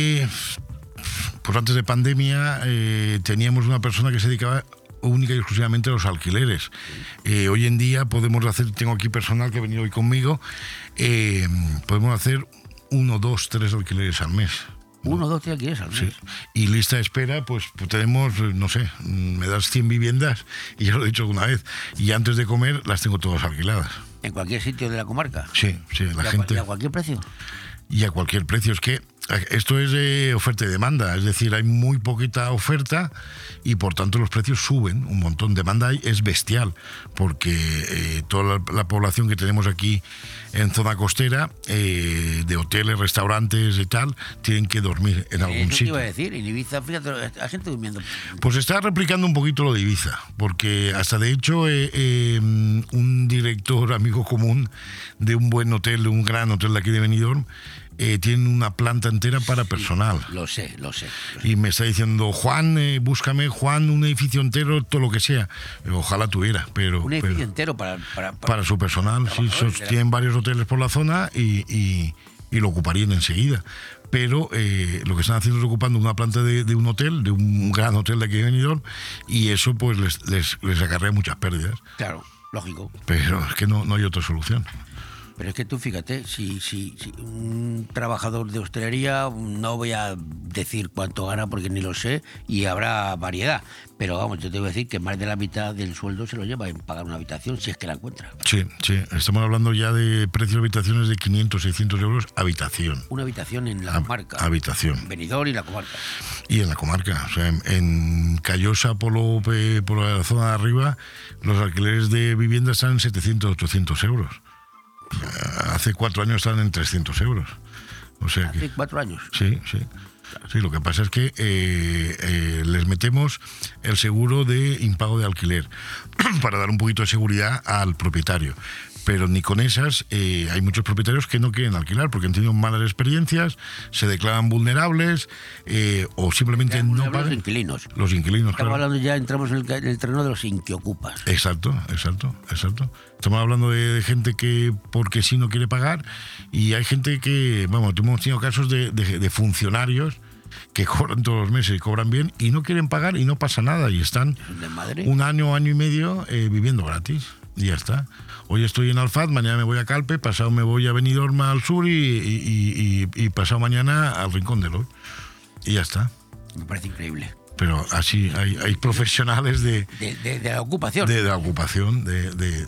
antes de pandemia, teníamos una persona que se dedicaba única y exclusivamente a los alquileres. Hoy en día podemos hacer, tengo aquí personal que ha venido hoy conmigo, podemos hacer 1, 2, 3 alquileres al mes. 1, 2, 3 alquileres al mes. Sí. Y lista de espera, pues tenemos, no sé, me das 100 viviendas, y ya lo he dicho alguna vez, y antes de comer las tengo todas alquiladas. ¿En cualquier sitio de la comarca? Sí, la gente... ¿Y a cualquier precio? Y a cualquier precio. Es que esto es oferta y demanda, es decir, hay muy poquita oferta y por tanto los precios suben un montón. Demanda es bestial, porque toda la población que tenemos aquí en zona costera, de hoteles, restaurantes y tal, tienen que dormir en algún sitio. ¿Qué iba a decir? En Ibiza, fíjate, la gente durmiendo. Pues está replicando un poquito lo de Ibiza, porque hasta de hecho un director amigo común de un buen hotel, de un gran hotel de aquí de Benidorm, tienen una planta entera para personal. Lo sé. Y me está diciendo, Juan, búscame, Juan, un edificio entero, todo lo que sea. Ojalá tuviera, pero... Un edificio entero para su personal, sí. Tienen varios hoteles por la zona y lo ocuparían enseguida. Pero lo que están haciendo es ocupando una planta de un hotel, de un gran hotel de aquí de Benidorm, y eso pues les acarrea muchas pérdidas. Claro, lógico. Pero es que no hay otra solución. Pero es que tú fíjate, si un trabajador de hostelería, no voy a decir cuánto gana porque ni lo sé, y habrá variedad, pero vamos, yo te voy a decir que más de la mitad del sueldo se lo lleva en pagar una habitación si es que la encuentra. Sí, estamos hablando ya de precios de habitaciones de 500, 600 euros habitación. Una habitación en la comarca. Habitación. Benidorm y la comarca. Y en la comarca, o sea, en Callosa, por la zona de arriba, los alquileres de vivienda están en 700, 800 euros. Hace 4 años estaban en 300 euros. O sea ¿Hace 4 años? Sí. Sí, lo que pasa es que les metemos el seguro de impago de alquiler para dar un poquito de seguridad al propietario. Pero ni con esas, hay muchos propietarios que no quieren alquilar porque han tenido malas experiencias, se declaran vulnerables o simplemente no pagan. Los inquilinos. Los inquilinos, Estamos hablando ya, entramos en el terreno de los inquiocupas. Exacto. Estamos hablando de gente que porque sí no quiere pagar, y hay gente que, vamos, hemos tenido casos de funcionarios que cobran todos los meses y cobran bien y no quieren pagar y no pasa nada y están un año y medio viviendo gratis y ya está. Hoy estoy en Alfaz, mañana me voy a Calpe, pasado me voy a Benidorm al sur y pasado mañana al Rincón de Lor. Y ya está. Me parece increíble. Pero así hay profesionales de la ocupación. De la ocupación, de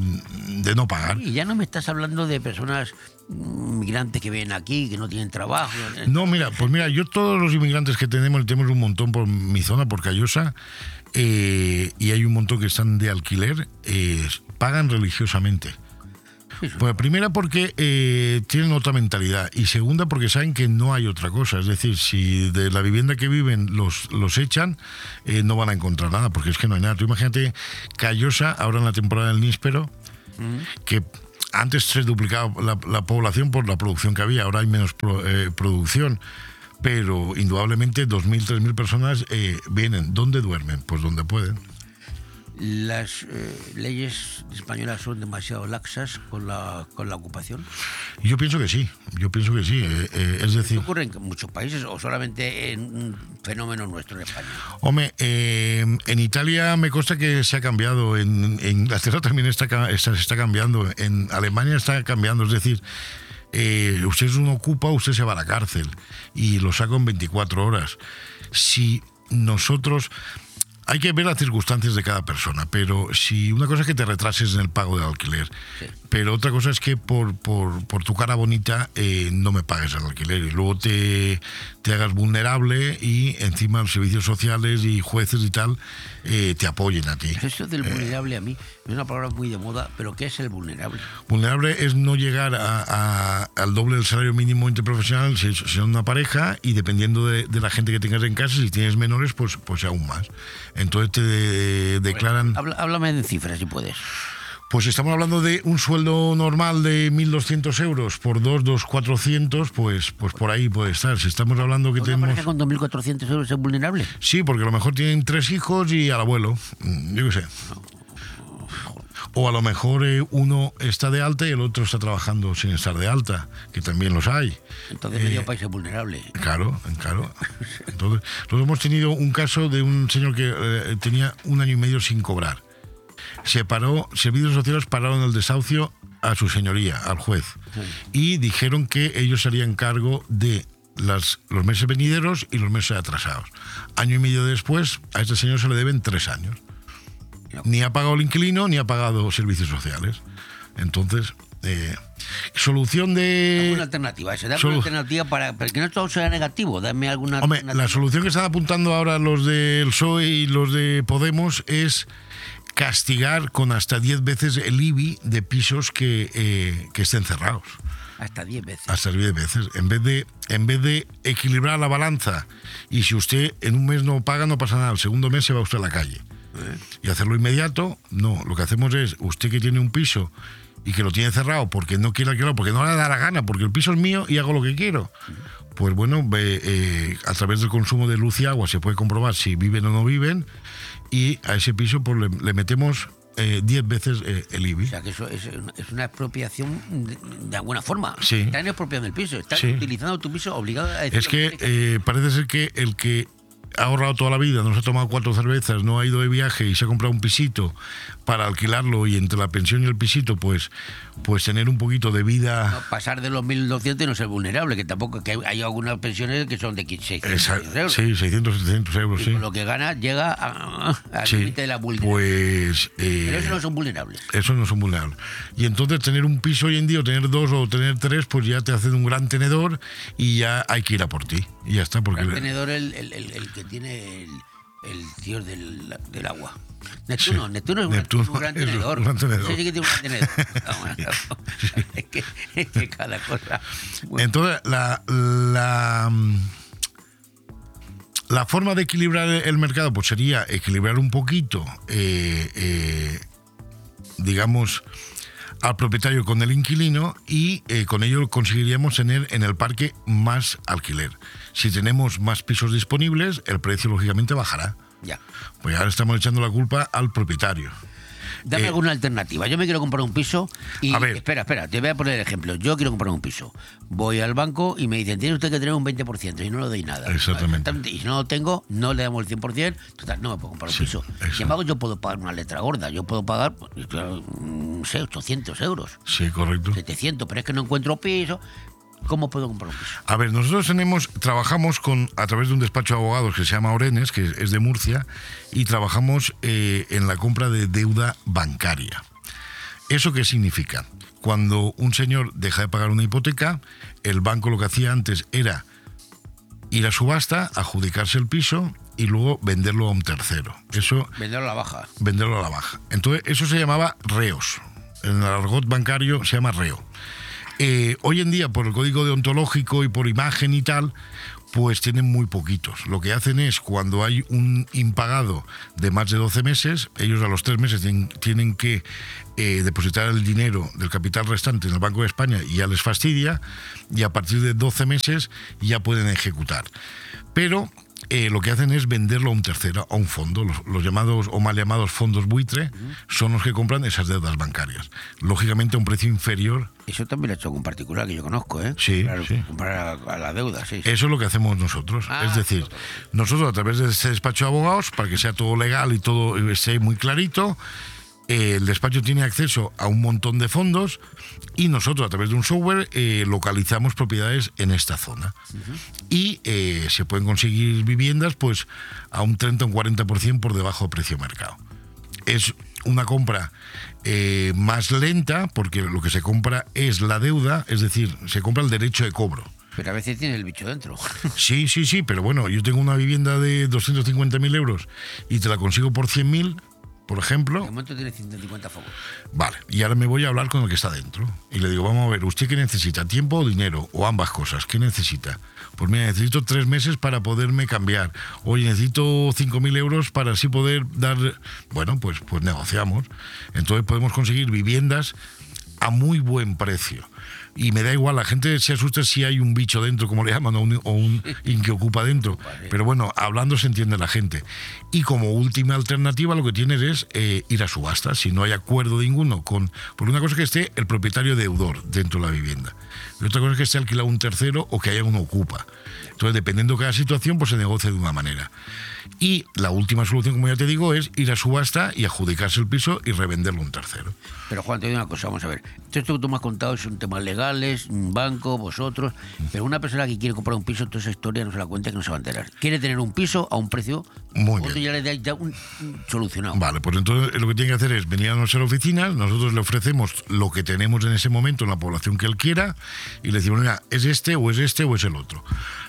no pagar. Y ya no me estás hablando de personas migrantes que vienen aquí, que no tienen trabajo. No, mira, yo todos los inmigrantes que tenemos un montón por mi zona, por Callosa, y hay un montón que están de alquiler, pagan religiosamente. Pues primera porque tienen otra mentalidad y segunda porque saben que no hay otra cosa. Es decir, si de la vivienda que viven los echan, no van a encontrar nada, porque es que no hay nada. Tú imagínate Callosa, ahora en la temporada del níspero, que antes se duplicaba la población por la producción que había, ahora hay menos producción. Pero indudablemente 2.000, 3.000 personas vienen. ¿Dónde duermen? Pues donde pueden. ¿Las leyes españolas son demasiado laxas con la ocupación? Yo pienso que sí. Es decir, ¿Esto ocurre en muchos países o solamente en un fenómeno nuestro en España? Hombre, en Italia me consta que se ha cambiado, en Inglaterra también se está cambiando, en Alemania está cambiando, es decir, usted no ocupa, usted se va a la cárcel y lo saca en 24 horas. Si nosotros... Hay que ver las circunstancias de cada persona, pero si una cosa es que te retrases en el pago del alquiler, sí, pero otra cosa es que por tu cara bonita no me pagues el alquiler y luego te hagas vulnerable y encima los servicios sociales y jueces y tal te apoyen a ti. Eso del vulnerable a mí es una palabra muy de moda, pero ¿qué es el vulnerable? Vulnerable es no llegar al doble del salario mínimo interprofesional si son una pareja y dependiendo de la gente que tengas en casa, si tienes menores, pues aún más. Entonces te declaran... Háblame de cifras si puedes. Pues estamos hablando de un sueldo normal de 1.200 euros por 2.400, pues por ahí puede estar. Si estamos hablando que ¿Una tenemos... pareja con 2.400 euros es vulnerable? Sí, porque a lo mejor tienen 3 hijos y al abuelo, yo qué sé. O a lo mejor uno está de alta y el otro está trabajando sin estar de alta, que también los hay. Entonces medio país es vulnerable. Claro. Entonces, nosotros hemos tenido un caso de un señor que tenía 1 año y medio sin cobrar. Servicios sociales pararon el desahucio a su señoría, al juez, y dijeron que ellos se harían cargo de los meses venideros y los meses atrasados. 1 año y medio después, a este señor se le deben 3 años. Ni ha pagado el inquilino, ni ha pagado servicios sociales. Entonces, solución de... ¿Alguna alternativa? Dame una alternativa para que no todo sea negativo. Dame alguna alternativa. La solución que están apuntando ahora los del PSOE y los de Podemos es castigar con hasta 10 veces el IBI de pisos que estén cerrados. Hasta 10 veces. Hasta 10 veces. En vez de equilibrar la balanza y si usted en un mes no paga, no pasa nada. El segundo mes se va usted a la calle. Y hacerlo inmediato, no. Lo que hacemos es, usted que tiene un piso y que lo tiene cerrado porque no quiere alquilarlo, porque no le da la gana, porque el piso es mío y hago lo que quiero. Pues bueno, a través del consumo de luz y agua se puede comprobar si viven o no viven y a ese piso pues le metemos 10 veces el IBI. O sea que eso es una expropiación de alguna forma. Sí. Están expropiando el piso, están utilizando tu piso obligado a decir. Es que parece ser que el que ha ahorrado toda la vida, no se ha tomado 4 cervezas, no ha ido de viaje y se ha comprado un pisito para alquilarlo y entre la pensión y el pisito pues tener un poquito de vida. No, pasar de los 1.200 y no ser vulnerable, que tampoco, que hay algunas pensiones que son de 600 euros. Sí, 600, 700 euros, y sí. Con lo que gana llega al límite de la vulnerabilidad. Pero eso no son vulnerables. Eso no son vulnerables. Y entonces tener un piso hoy en día, o tener 2 o tener 3, pues ya te hacen un gran tenedor y ya hay que ir a por ti. Y ya está. Porque el tenedor, el que tiene el tío del agua. Neptuno es un gran tenedor. Un gran tenedor. Sí que tiene un gran tenedor. Es que cada cosa. Bueno. Entonces, la forma de equilibrar el mercado pues sería equilibrar un poquito, digamos, al propietario con el inquilino y con ello conseguiríamos tener en el parque más alquiler. Si tenemos más pisos disponibles, el precio lógicamente bajará. Ya. Pues ahora estamos echando la culpa al propietario. Dame alguna alternativa. Yo me quiero comprar un piso y... Espera, te voy a poner el ejemplo. Yo quiero comprar un piso. Voy al banco y me dicen, tiene usted que tener un 20% y no le doy nada. Exactamente. Y si no lo tengo, no le damos el 100%. Total, no me puedo comprar un piso. Sin embargo, yo puedo pagar una letra gorda. Yo puedo pagar, no sé, 800 euros. Sí, correcto. 700, pero es que no encuentro piso. ¿Cómo puedo comprar un piso? A ver, nosotros trabajamos a través de un despacho de abogados que se llama Orenes, que es de Murcia, y trabajamos en la compra de deuda bancaria. ¿Eso qué significa? Cuando un señor deja de pagar una hipoteca, el banco lo que hacía antes era ir a subasta, adjudicarse el piso y luego venderlo a un tercero. Eso, venderlo a la baja. Venderlo a la baja. Entonces, eso se llamaba reos. En el argot bancario se llama reo. Hoy en día, por el código deontológico y por imagen y tal, pues tienen muy poquitos. Lo que hacen es, cuando hay un impagado de más de 12 meses, ellos a los 3 meses tienen que depositar el dinero del capital restante en el Banco de España y ya les fastidia, y a partir de 12 meses ya pueden ejecutar. Pero lo que hacen es venderlo a un tercero, a un fondo. Los llamados o mal llamados fondos buitre son los que compran esas deudas bancarias. Lógicamente a un precio inferior. Eso también lo ha hecho algún particular que yo conozco, ¿eh? Sí, comprar a la deuda, sí. Eso es lo que hacemos nosotros. Es decir, nosotros a través de este despacho de abogados, para que sea todo legal y todo esté muy clarito, el despacho tiene acceso a un montón de fondos y nosotros a través de un software localizamos propiedades en esta zona. Y se pueden conseguir viviendas pues a un 30 o un 40% por debajo de precio mercado. Es una compra más lenta, porque lo que se compra es la deuda, es decir, se compra el derecho de cobro. Pero a veces tiene el bicho dentro. Sí, pero bueno, yo tengo una vivienda de 250.000 euros y te la consigo por 100.000, por ejemplo. De momento tiene 150 favor. Vale, y ahora me voy a hablar con el que está dentro. Y le digo, vamos a ver, ¿usted qué necesita? ¿Tiempo o dinero? O ambas cosas. ¿Qué necesita? Pues mira, necesito 3 meses para poderme cambiar. Oye, necesito 5.000 euros para así poder dar... Bueno, pues negociamos. Entonces podemos conseguir viviendas a muy buen precio. Y me da igual, la gente se asusta si hay un bicho dentro, como le llaman, o un que ocupa dentro. Pero bueno, hablando se entiende la gente. Y como última alternativa lo que tienes es ir a subasta, si no hay acuerdo ninguno con... Porque una cosa es que esté el propietario deudor dentro de la vivienda. Y otra cosa es que esté alquilado un tercero o que haya uno ocupa. Entonces, dependiendo de cada situación, pues se negocia de una manera. Y la última solución, como ya te digo, es ir a subasta y adjudicarse el piso y revenderlo a un tercero. Pero Juan, te digo una cosa, vamos a ver. Esto que tú me has contado son temas legales, un banco, vosotros, pero una persona que quiere comprar un piso, toda esa historia no se la cuenta, que no se va a enterar. Quiere tener un piso a un precio, muy bien, ya le dais un solucionado. Vale, pues entonces lo que tiene que hacer es venir a nuestra oficina, nosotros le ofrecemos lo que tenemos en ese momento en la población que él quiera y le decimos, mira, es este o es el otro.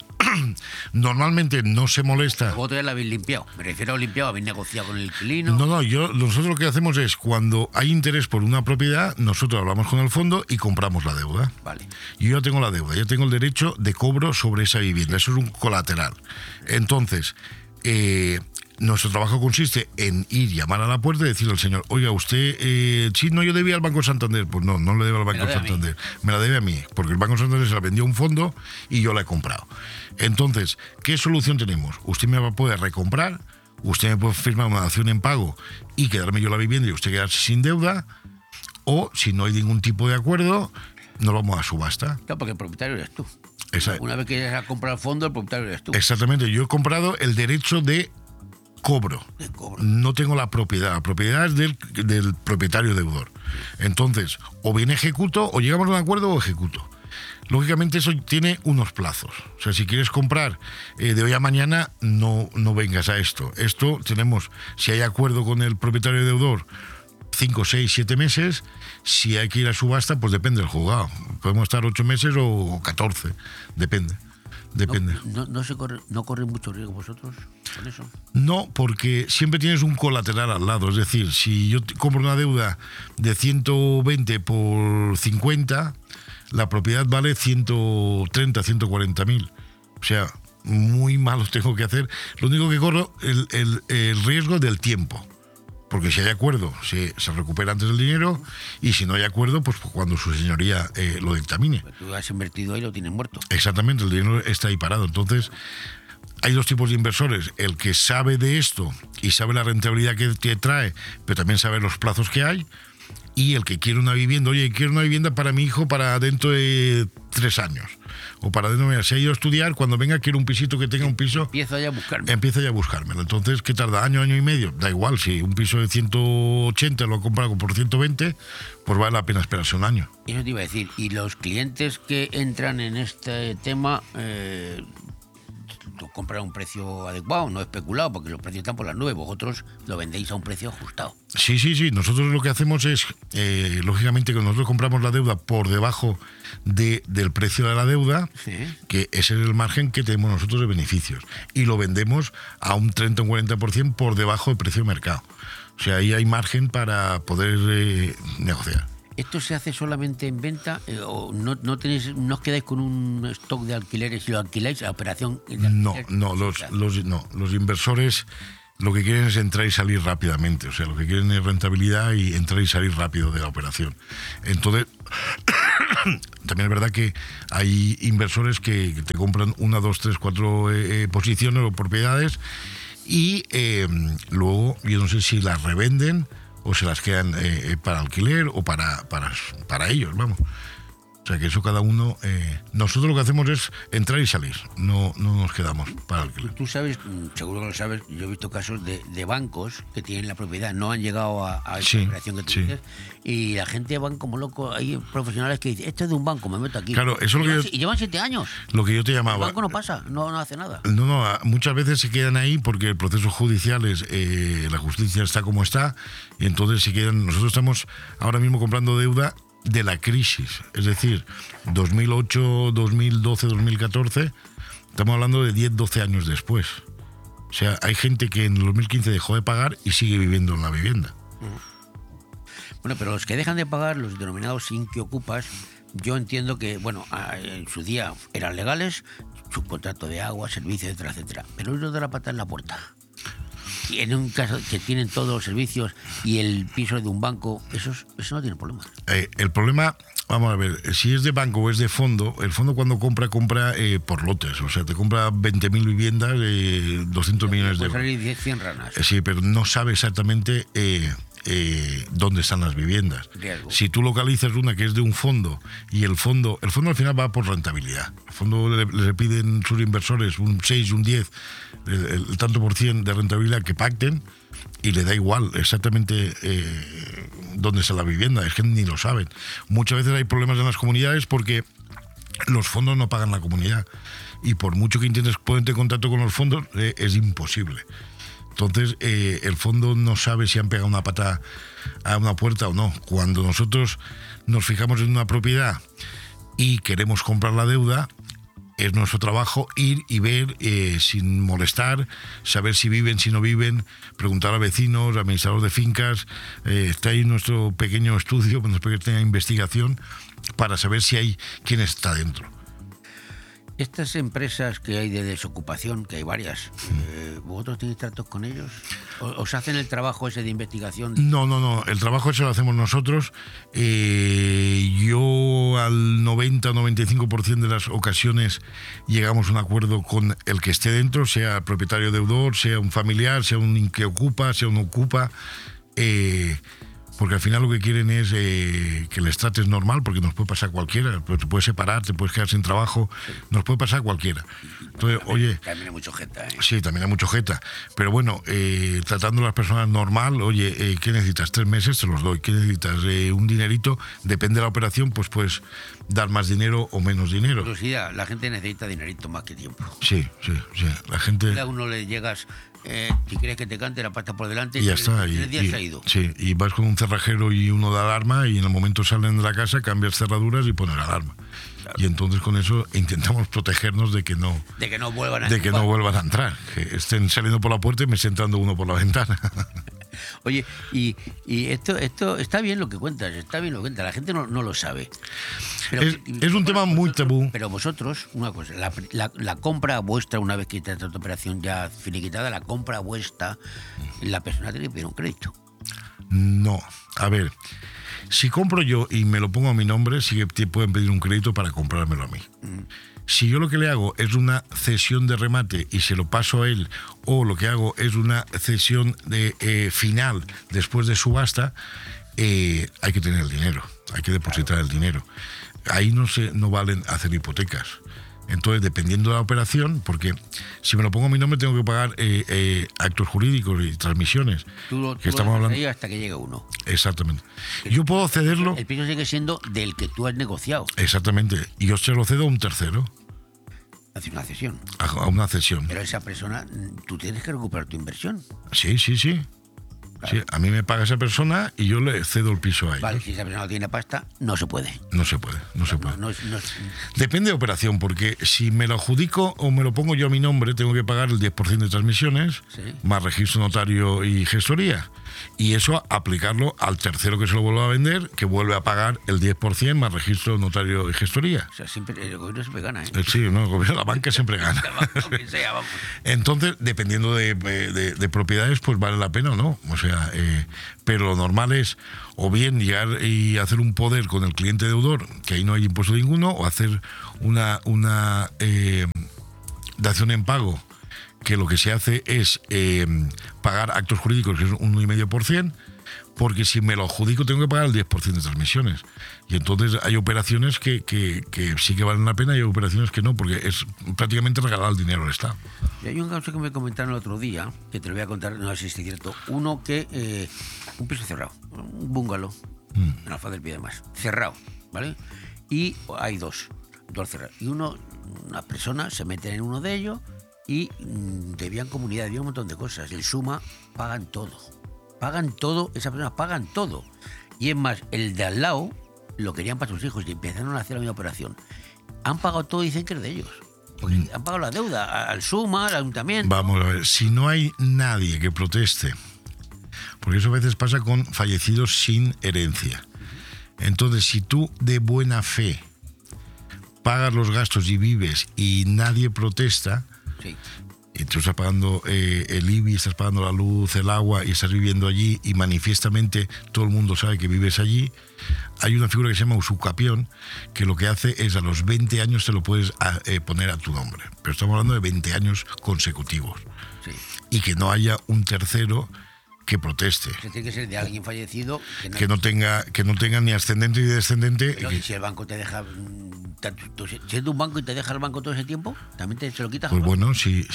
Normalmente no se molesta. Vosotros ya la habéis limpiado. Me refiero a limpiado, habéis negociado con el inquilino. No, nosotros lo que hacemos es, cuando hay interés por una propiedad, nosotros hablamos con el fondo y compramos la deuda. Vale. Yo ya tengo la deuda, ya tengo el derecho de cobro sobre esa vivienda. Eso es un colateral. Entonces, nuestro trabajo consiste en ir, llamar a la puerta y decirle al señor, oiga, usted, sí, no, yo debía al Banco Santander. Pues no le debo al Banco Santander. Me la debe a mí, porque el Banco Santander se la vendió a un fondo y yo la he comprado. Entonces, ¿qué solución tenemos? Usted me va a poder recomprar, usted me puede firmar una dación en pago y quedarme yo la vivienda y usted quedarse sin deuda, o si no hay ningún tipo de acuerdo, nos vamos a subasta. Claro, porque el propietario eres tú. Una vez que ya has comprado el fondo, el propietario eres tú. Exactamente, yo he comprado el derecho de cobro. No tengo la propiedad es del propietario deudor. Entonces, o bien ejecuto, o llegamos a un acuerdo o ejecuto. Lógicamente eso tiene unos plazos. O sea, si quieres comprar de hoy a mañana, no vengas a esto. Esto tenemos, si hay acuerdo con el propietario deudor, 5, 6, 7 meses. Si hay que ir a subasta, pues depende del juzgado. Podemos estar 8 meses o 14, depende. ¿No corren mucho riesgo vosotros con eso? No, porque siempre tienes un colateral al lado. Es decir, si yo compro una deuda de 120 por 50, la propiedad vale 130, 140.000. O sea, muy malos tengo que hacer. Lo único que corro el riesgo del tiempo. Porque si hay acuerdo, se recupera antes el dinero, y si no hay acuerdo, pues cuando su señoría lo dictamine. Pero tú has invertido ahí y lo tienes muerto. Exactamente, el dinero está ahí parado. Entonces, hay dos tipos de inversores. El que sabe de esto y sabe la rentabilidad que trae, pero también sabe los plazos que hay, y el que quiere una vivienda. Oye, quiero una vivienda para mi hijo para dentro de 3 años. O para dentro de... Si ha ido a estudiar, cuando venga quiero un pisito que tenga un piso... Empieza ya a buscármelo. Entonces, ¿qué tarda? ¿Año y medio? Da igual, si un piso de 180 lo ha comprado por 120, pues vale la pena esperarse un año. Eso te iba a decir. Y los clientes que entran en este tema... comprar a un precio adecuado, no especulado, porque los precios están por las nubes. Vosotros lo vendéis a un precio ajustado. Sí. Nosotros lo que hacemos es, lógicamente, que nosotros compramos la deuda por debajo del precio de la deuda, ¿sí? Que ese es el margen que tenemos nosotros de beneficios. Y lo vendemos a un 30 o un 40% por debajo del precio de mercado. O sea, ahí hay margen para poder negociar. ¿Esto se hace solamente en venta o no os quedáis con un stock de alquileres y lo alquiláis a operación? No, los inversores lo que quieren es entrar y salir rápidamente, o sea, lo que quieren es rentabilidad y entrar y salir rápido de la operación. Entonces, también es verdad que hay inversores que te compran 1, 2, 3, 4 posiciones o propiedades y luego, yo no sé si las revenden o se las quedan para alquiler o para ellos, vamos. O sea que eso cada uno... nosotros lo que hacemos es entrar y salir, no nos quedamos para alquiler. Tú sabes, seguro que lo sabes, yo he visto casos de bancos que tienen la propiedad, no han llegado a esa operación que tú dices, y la gente van como locos, hay profesionales que dicen, esto es de un banco, me meto aquí. Claro, eso es lo que y llevan 7 años. Lo que yo te llamaba. El banco no pasa, no hace nada. No, muchas veces se quedan ahí porque el proceso judicial es, la justicia está como está, y entonces se quedan. Nosotros estamos ahora mismo comprando deuda de la crisis, es decir, 2008, 2012, 2014, estamos hablando de 10, 12 años después. O sea, hay gente que en el 2015 dejó de pagar y sigue viviendo en la vivienda. Bueno, pero los que dejan de pagar, los denominados inquiocupas, yo entiendo que, bueno, en su día eran legales, su contrato de agua, servicios, etcétera, etcétera, pero ellos de la pata en la puerta. Y en un caso que tienen todos los servicios y el piso de un banco, eso no tiene problema. El problema, vamos a ver, si es de banco o es de fondo, el fondo cuando compra por lotes, o sea, te compra 20.000 viviendas, 200 millones de euros. Puede salir 100 ranas. Sí, pero no sabe exactamente dónde están las viviendas. Riesgo. Si tú localizas una que es de un fondo y el fondo al final va por rentabilidad. El fondo le piden sus inversores un 6, un 10, el tanto por cien de rentabilidad que pacten y le da igual exactamente dónde está la vivienda, es que ni lo saben. Muchas veces hay problemas en las comunidades porque los fondos no pagan la comunidad y por mucho que intentes ponerte en contacto con los fondos es imposible. Entonces, el fondo no sabe si han pegado una pata a una puerta o no. Cuando nosotros nos fijamos en una propiedad y queremos comprar la deuda, es nuestro trabajo ir y ver sin molestar, saber si viven, si no viven, preguntar a vecinos, administradores de fincas. Está ahí nuestro pequeño estudio, nuestra pequeña investigación, para saber si hay quién está dentro. Estas empresas que hay de desocupación, que hay varias, ¿vosotros tenéis tratos con ellos? ¿Os hacen el trabajo ese de investigación? No, el trabajo ese lo hacemos nosotros. Yo al 90-95% de las ocasiones llegamos a un acuerdo con el que esté dentro, sea propietario deudor, sea un familiar, sea un que ocupa, sea un ocupa. Porque al final lo que quieren es que les trates normal, porque nos puede pasar cualquiera, pues te puedes separar, te puedes quedar sin trabajo, nos puede pasar cualquiera. Entonces, también hay mucho jeta, ¿eh? Sí, también hay mucho jeta. Pero bueno, tratando a las personas normal, oye, ¿qué necesitas? 3 meses, te los doy. ¿Qué necesitas? Un dinerito, depende de la operación, pues puedes dar más dinero o menos dinero. Curiosidad, la gente necesita dinerito más que tiempo. Sí. La gente... A uno le llegas... si quieres que te cante la pasta por delante y ya está, se ha ido. Sí, y vas con un cerrajero y uno da alarma y en el momento salen de la casa, cambias cerraduras y pones alarma. Claro. Y entonces con eso intentamos protegernos de que no vuelvan a entrar, que estén saliendo por la puerta y me esté entrando uno por la ventana. Oye, y esto está bien lo que cuentas, la gente no lo sabe. Pero, es un tema muy tabú. Pero vosotros, una cosa, la compra vuestra, una vez que está esta operación ya finiquitada, la compra vuestra, la persona tiene que pedir un crédito. No, a ver, si compro yo y me lo pongo a mi nombre, sí que pueden pedir un crédito para comprármelo a mí. Si yo lo que le hago es una cesión de remate y se lo paso a él, o lo que hago es una cesión de final después de subasta, hay que tener el dinero, hay que depositar el dinero. Ahí no valen hacer hipotecas. Entonces, dependiendo de la operación, porque si me lo pongo a mi nombre tengo que pagar actos jurídicos y transmisiones. Tú estamos hablando ahí hasta que llegue uno. Exactamente. Yo puedo cederlo. El piso sigue siendo del que tú has negociado. Exactamente. Y yo se lo cedo a un tercero. Hace una cesión. A una cesión. Pero esa persona, tú tienes que recuperar tu inversión. Sí. Sí, a mí me paga esa persona y yo le cedo el piso a ella. Vale, si esa persona no tiene pasta, no se puede. No se puede. Depende de operación, porque si me lo adjudico o me lo pongo yo a mi nombre, tengo que pagar el 10% de transmisiones, más registro notario y gestoría. Y eso aplicarlo al tercero que se lo vuelva a vender, que vuelve a pagar el 10% más registro notario y gestoría. O sea, siempre, el gobierno siempre gana, ¿eh? Sí, no, el gobierno, la banca siempre gana. Entonces, dependiendo de propiedades, pues vale la pena o no. O sea, pero lo normal es o bien llegar y hacer un poder con el cliente deudor, que ahí no hay impuesto ninguno, o hacer una dación en pago, que lo que se hace es pagar actos jurídicos, que es un 1,5%, porque si me lo adjudico tengo que pagar el 10% de transmisiones. Y entonces hay operaciones que sí que valen la pena y hay operaciones que no, porque es prácticamente regalar el dinero al Estado. Y hay un caso que me comentaron el otro día, que te lo voy a contar, no sé si es cierto. Uno que, un piso cerrado, un bungalow, en Alfaz del Pi de Mas, cerrado, ¿vale? Y hay dos cerrados. Y una persona se mete en uno de ellos y debían comunidad, debían un montón de cosas. El Suma pagan todo, esas personas pagan todo. Y es más, el de al lado lo querían para sus hijos y empezaron a hacer la misma operación. Han pagado todo y dicen que es de ellos. Porque han pagado la deuda al Suma, al ayuntamiento. Vamos a ver, si no hay nadie que proteste, porque eso a veces pasa con fallecidos sin herencia. Entonces, si tú de buena fe pagas los gastos y vives y nadie protesta, sí, y tú estás pagando el IBI, estás pagando la luz, el agua y estás viviendo allí y manifiestamente todo el mundo sabe que vives allí, hay una figura que se llama usucapión, que lo que hace es a los 20 años te lo puedes poner a tu nombre. Pero estamos hablando de 20 años consecutivos. Sí. Y que no haya un tercero que proteste. O sea, tiene que ser de alguien fallecido que no tenga ni ascendente ni descendente. Pero, ¿y si el banco te deja, si es de un banco y te deja el banco todo ese tiempo, también se lo quitas? Pues bueno, sí.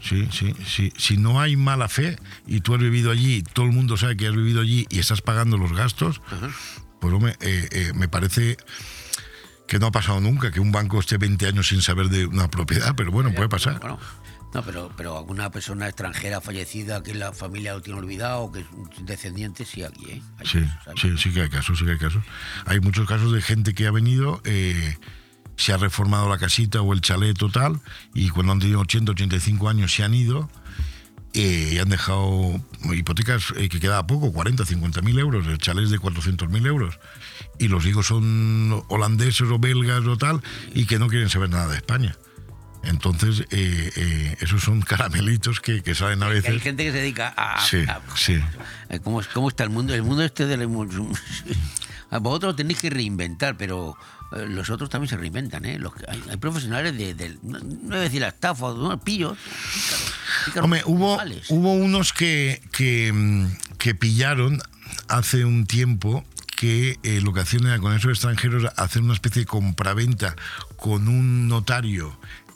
Si no hay mala fe y tú has vivido allí, todo el mundo sabe que has vivido allí y estás pagando los gastos, pues hombre, me parece que no ha pasado nunca que un banco esté 20 años sin saber de una propiedad, pero bueno, puede pasar. Bueno. No, pero alguna persona extranjera fallecida que la familia lo tiene olvidado o que es un descendiente, sí aquí, ¿eh? Sí que hay casos, Hay muchos casos de gente que ha venido, se ha reformado la casita o el chalet total y cuando han tenido 80, 85 años se han ido y han dejado hipotecas que quedaba poco, 40, 50.000 euros, el chalet es de 400.000 euros y los hijos son holandeses o belgas o tal y que no quieren saber nada de España. Entonces, esos son caramelitos que salen a veces. Hay gente que se dedica a... Sí. ¿Cómo está el mundo? El mundo este de la... Vosotros tenéis que reinventar, pero los otros también se reinventan, ¿eh? Hay profesionales no voy a decir la estafa, unos pillos. Hombre, hubo unos que pillaron hace un tiempo que lo que hacían era con esos extranjeros hacer una especie de compraventa con un notario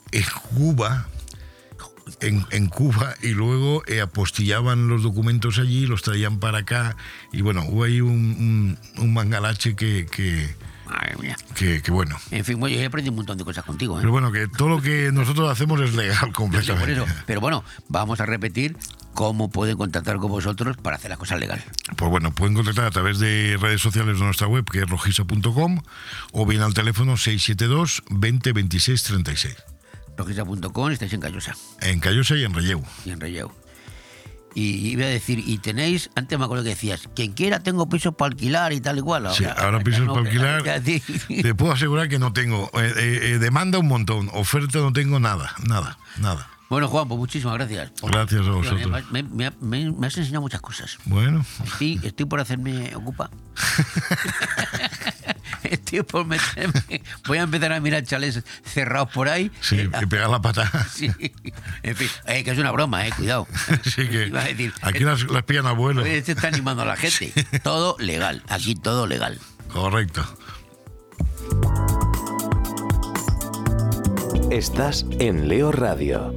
en Cuba y luego apostillaban los documentos allí, los traían para acá y bueno, hubo ahí un mangalache Madre mía. Que bueno. En fin, yo he aprendido un montón de cosas contigo, ¿eh? Pero bueno, que todo lo que nosotros hacemos es legal completamente. Por eso. Pero bueno, vamos a repetir cómo pueden contactar con vosotros para hacer las cosas legales. Pues bueno, pueden contactar a través de redes sociales de nuestra web, que es rojisa.com, o bien al teléfono 672 20 26 36. Rojisa.com, estáis en Callosa. En Callosa y en Relleu. Y iba a decir, y tenéis, antes me acuerdo que decías, quien quiera tengo pisos para alquilar y tal igual. Sí, ahora pisos para alquilar, te puedo asegurar que no tengo. Demanda un montón, oferta no tengo nada. Bueno, Juan, pues muchísimas gracias. Gracias a vosotros. Me has enseñado muchas cosas. Bueno. Estoy por hacerme ocupa. Estoy por meterme. Voy a empezar a mirar chalés cerrados por ahí. Sí, y pegar la pata. Sí. En fin, que es una broma, cuidado. Sí, que iba a decir, aquí las pillan a vuelo. Este está animando a la gente. Sí. Todo legal, aquí todo legal. Correcto. Estás en Leo Radio.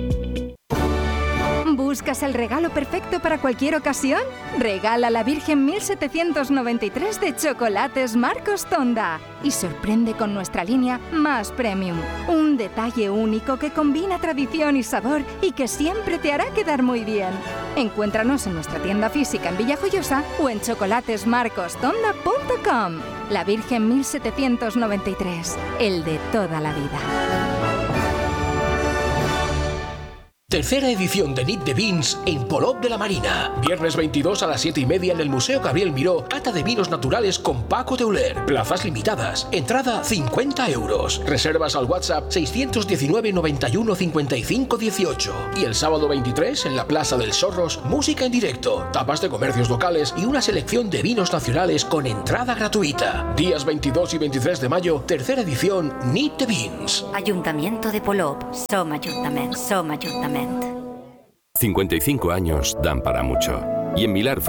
¿Buscas el regalo perfecto para cualquier ocasión? Regala la Virgen 1793 de Chocolates Marcos Tonda y sorprende con nuestra línea Más Premium. Un detalle único que combina tradición y sabor y que siempre te hará quedar muy bien. Encuéntranos en nuestra tienda física en Villajoyosa o en chocolatesmarcostonda.com. La Virgen 1793, el de toda la vida. Tercera edición de Nit de Vins en Polop de la Marina. Viernes 22 a las 7:30 en el Museo Gabriel Miró. Cata de vinos naturales con Paco Teuler. Plazas limitadas. Entrada 50 euros. Reservas al WhatsApp 619 91 55 18. Y el sábado 23 en la Plaza del Sorros, música en directo, tapas de comercios locales y una selección de vinos nacionales con entrada gratuita. Días 22 y 23 de mayo, tercera edición Nit de Vins. Ayuntamiento de Polop. Som Ajuntament. Som Ajuntament. 55 años dan para mucho. Y en Milar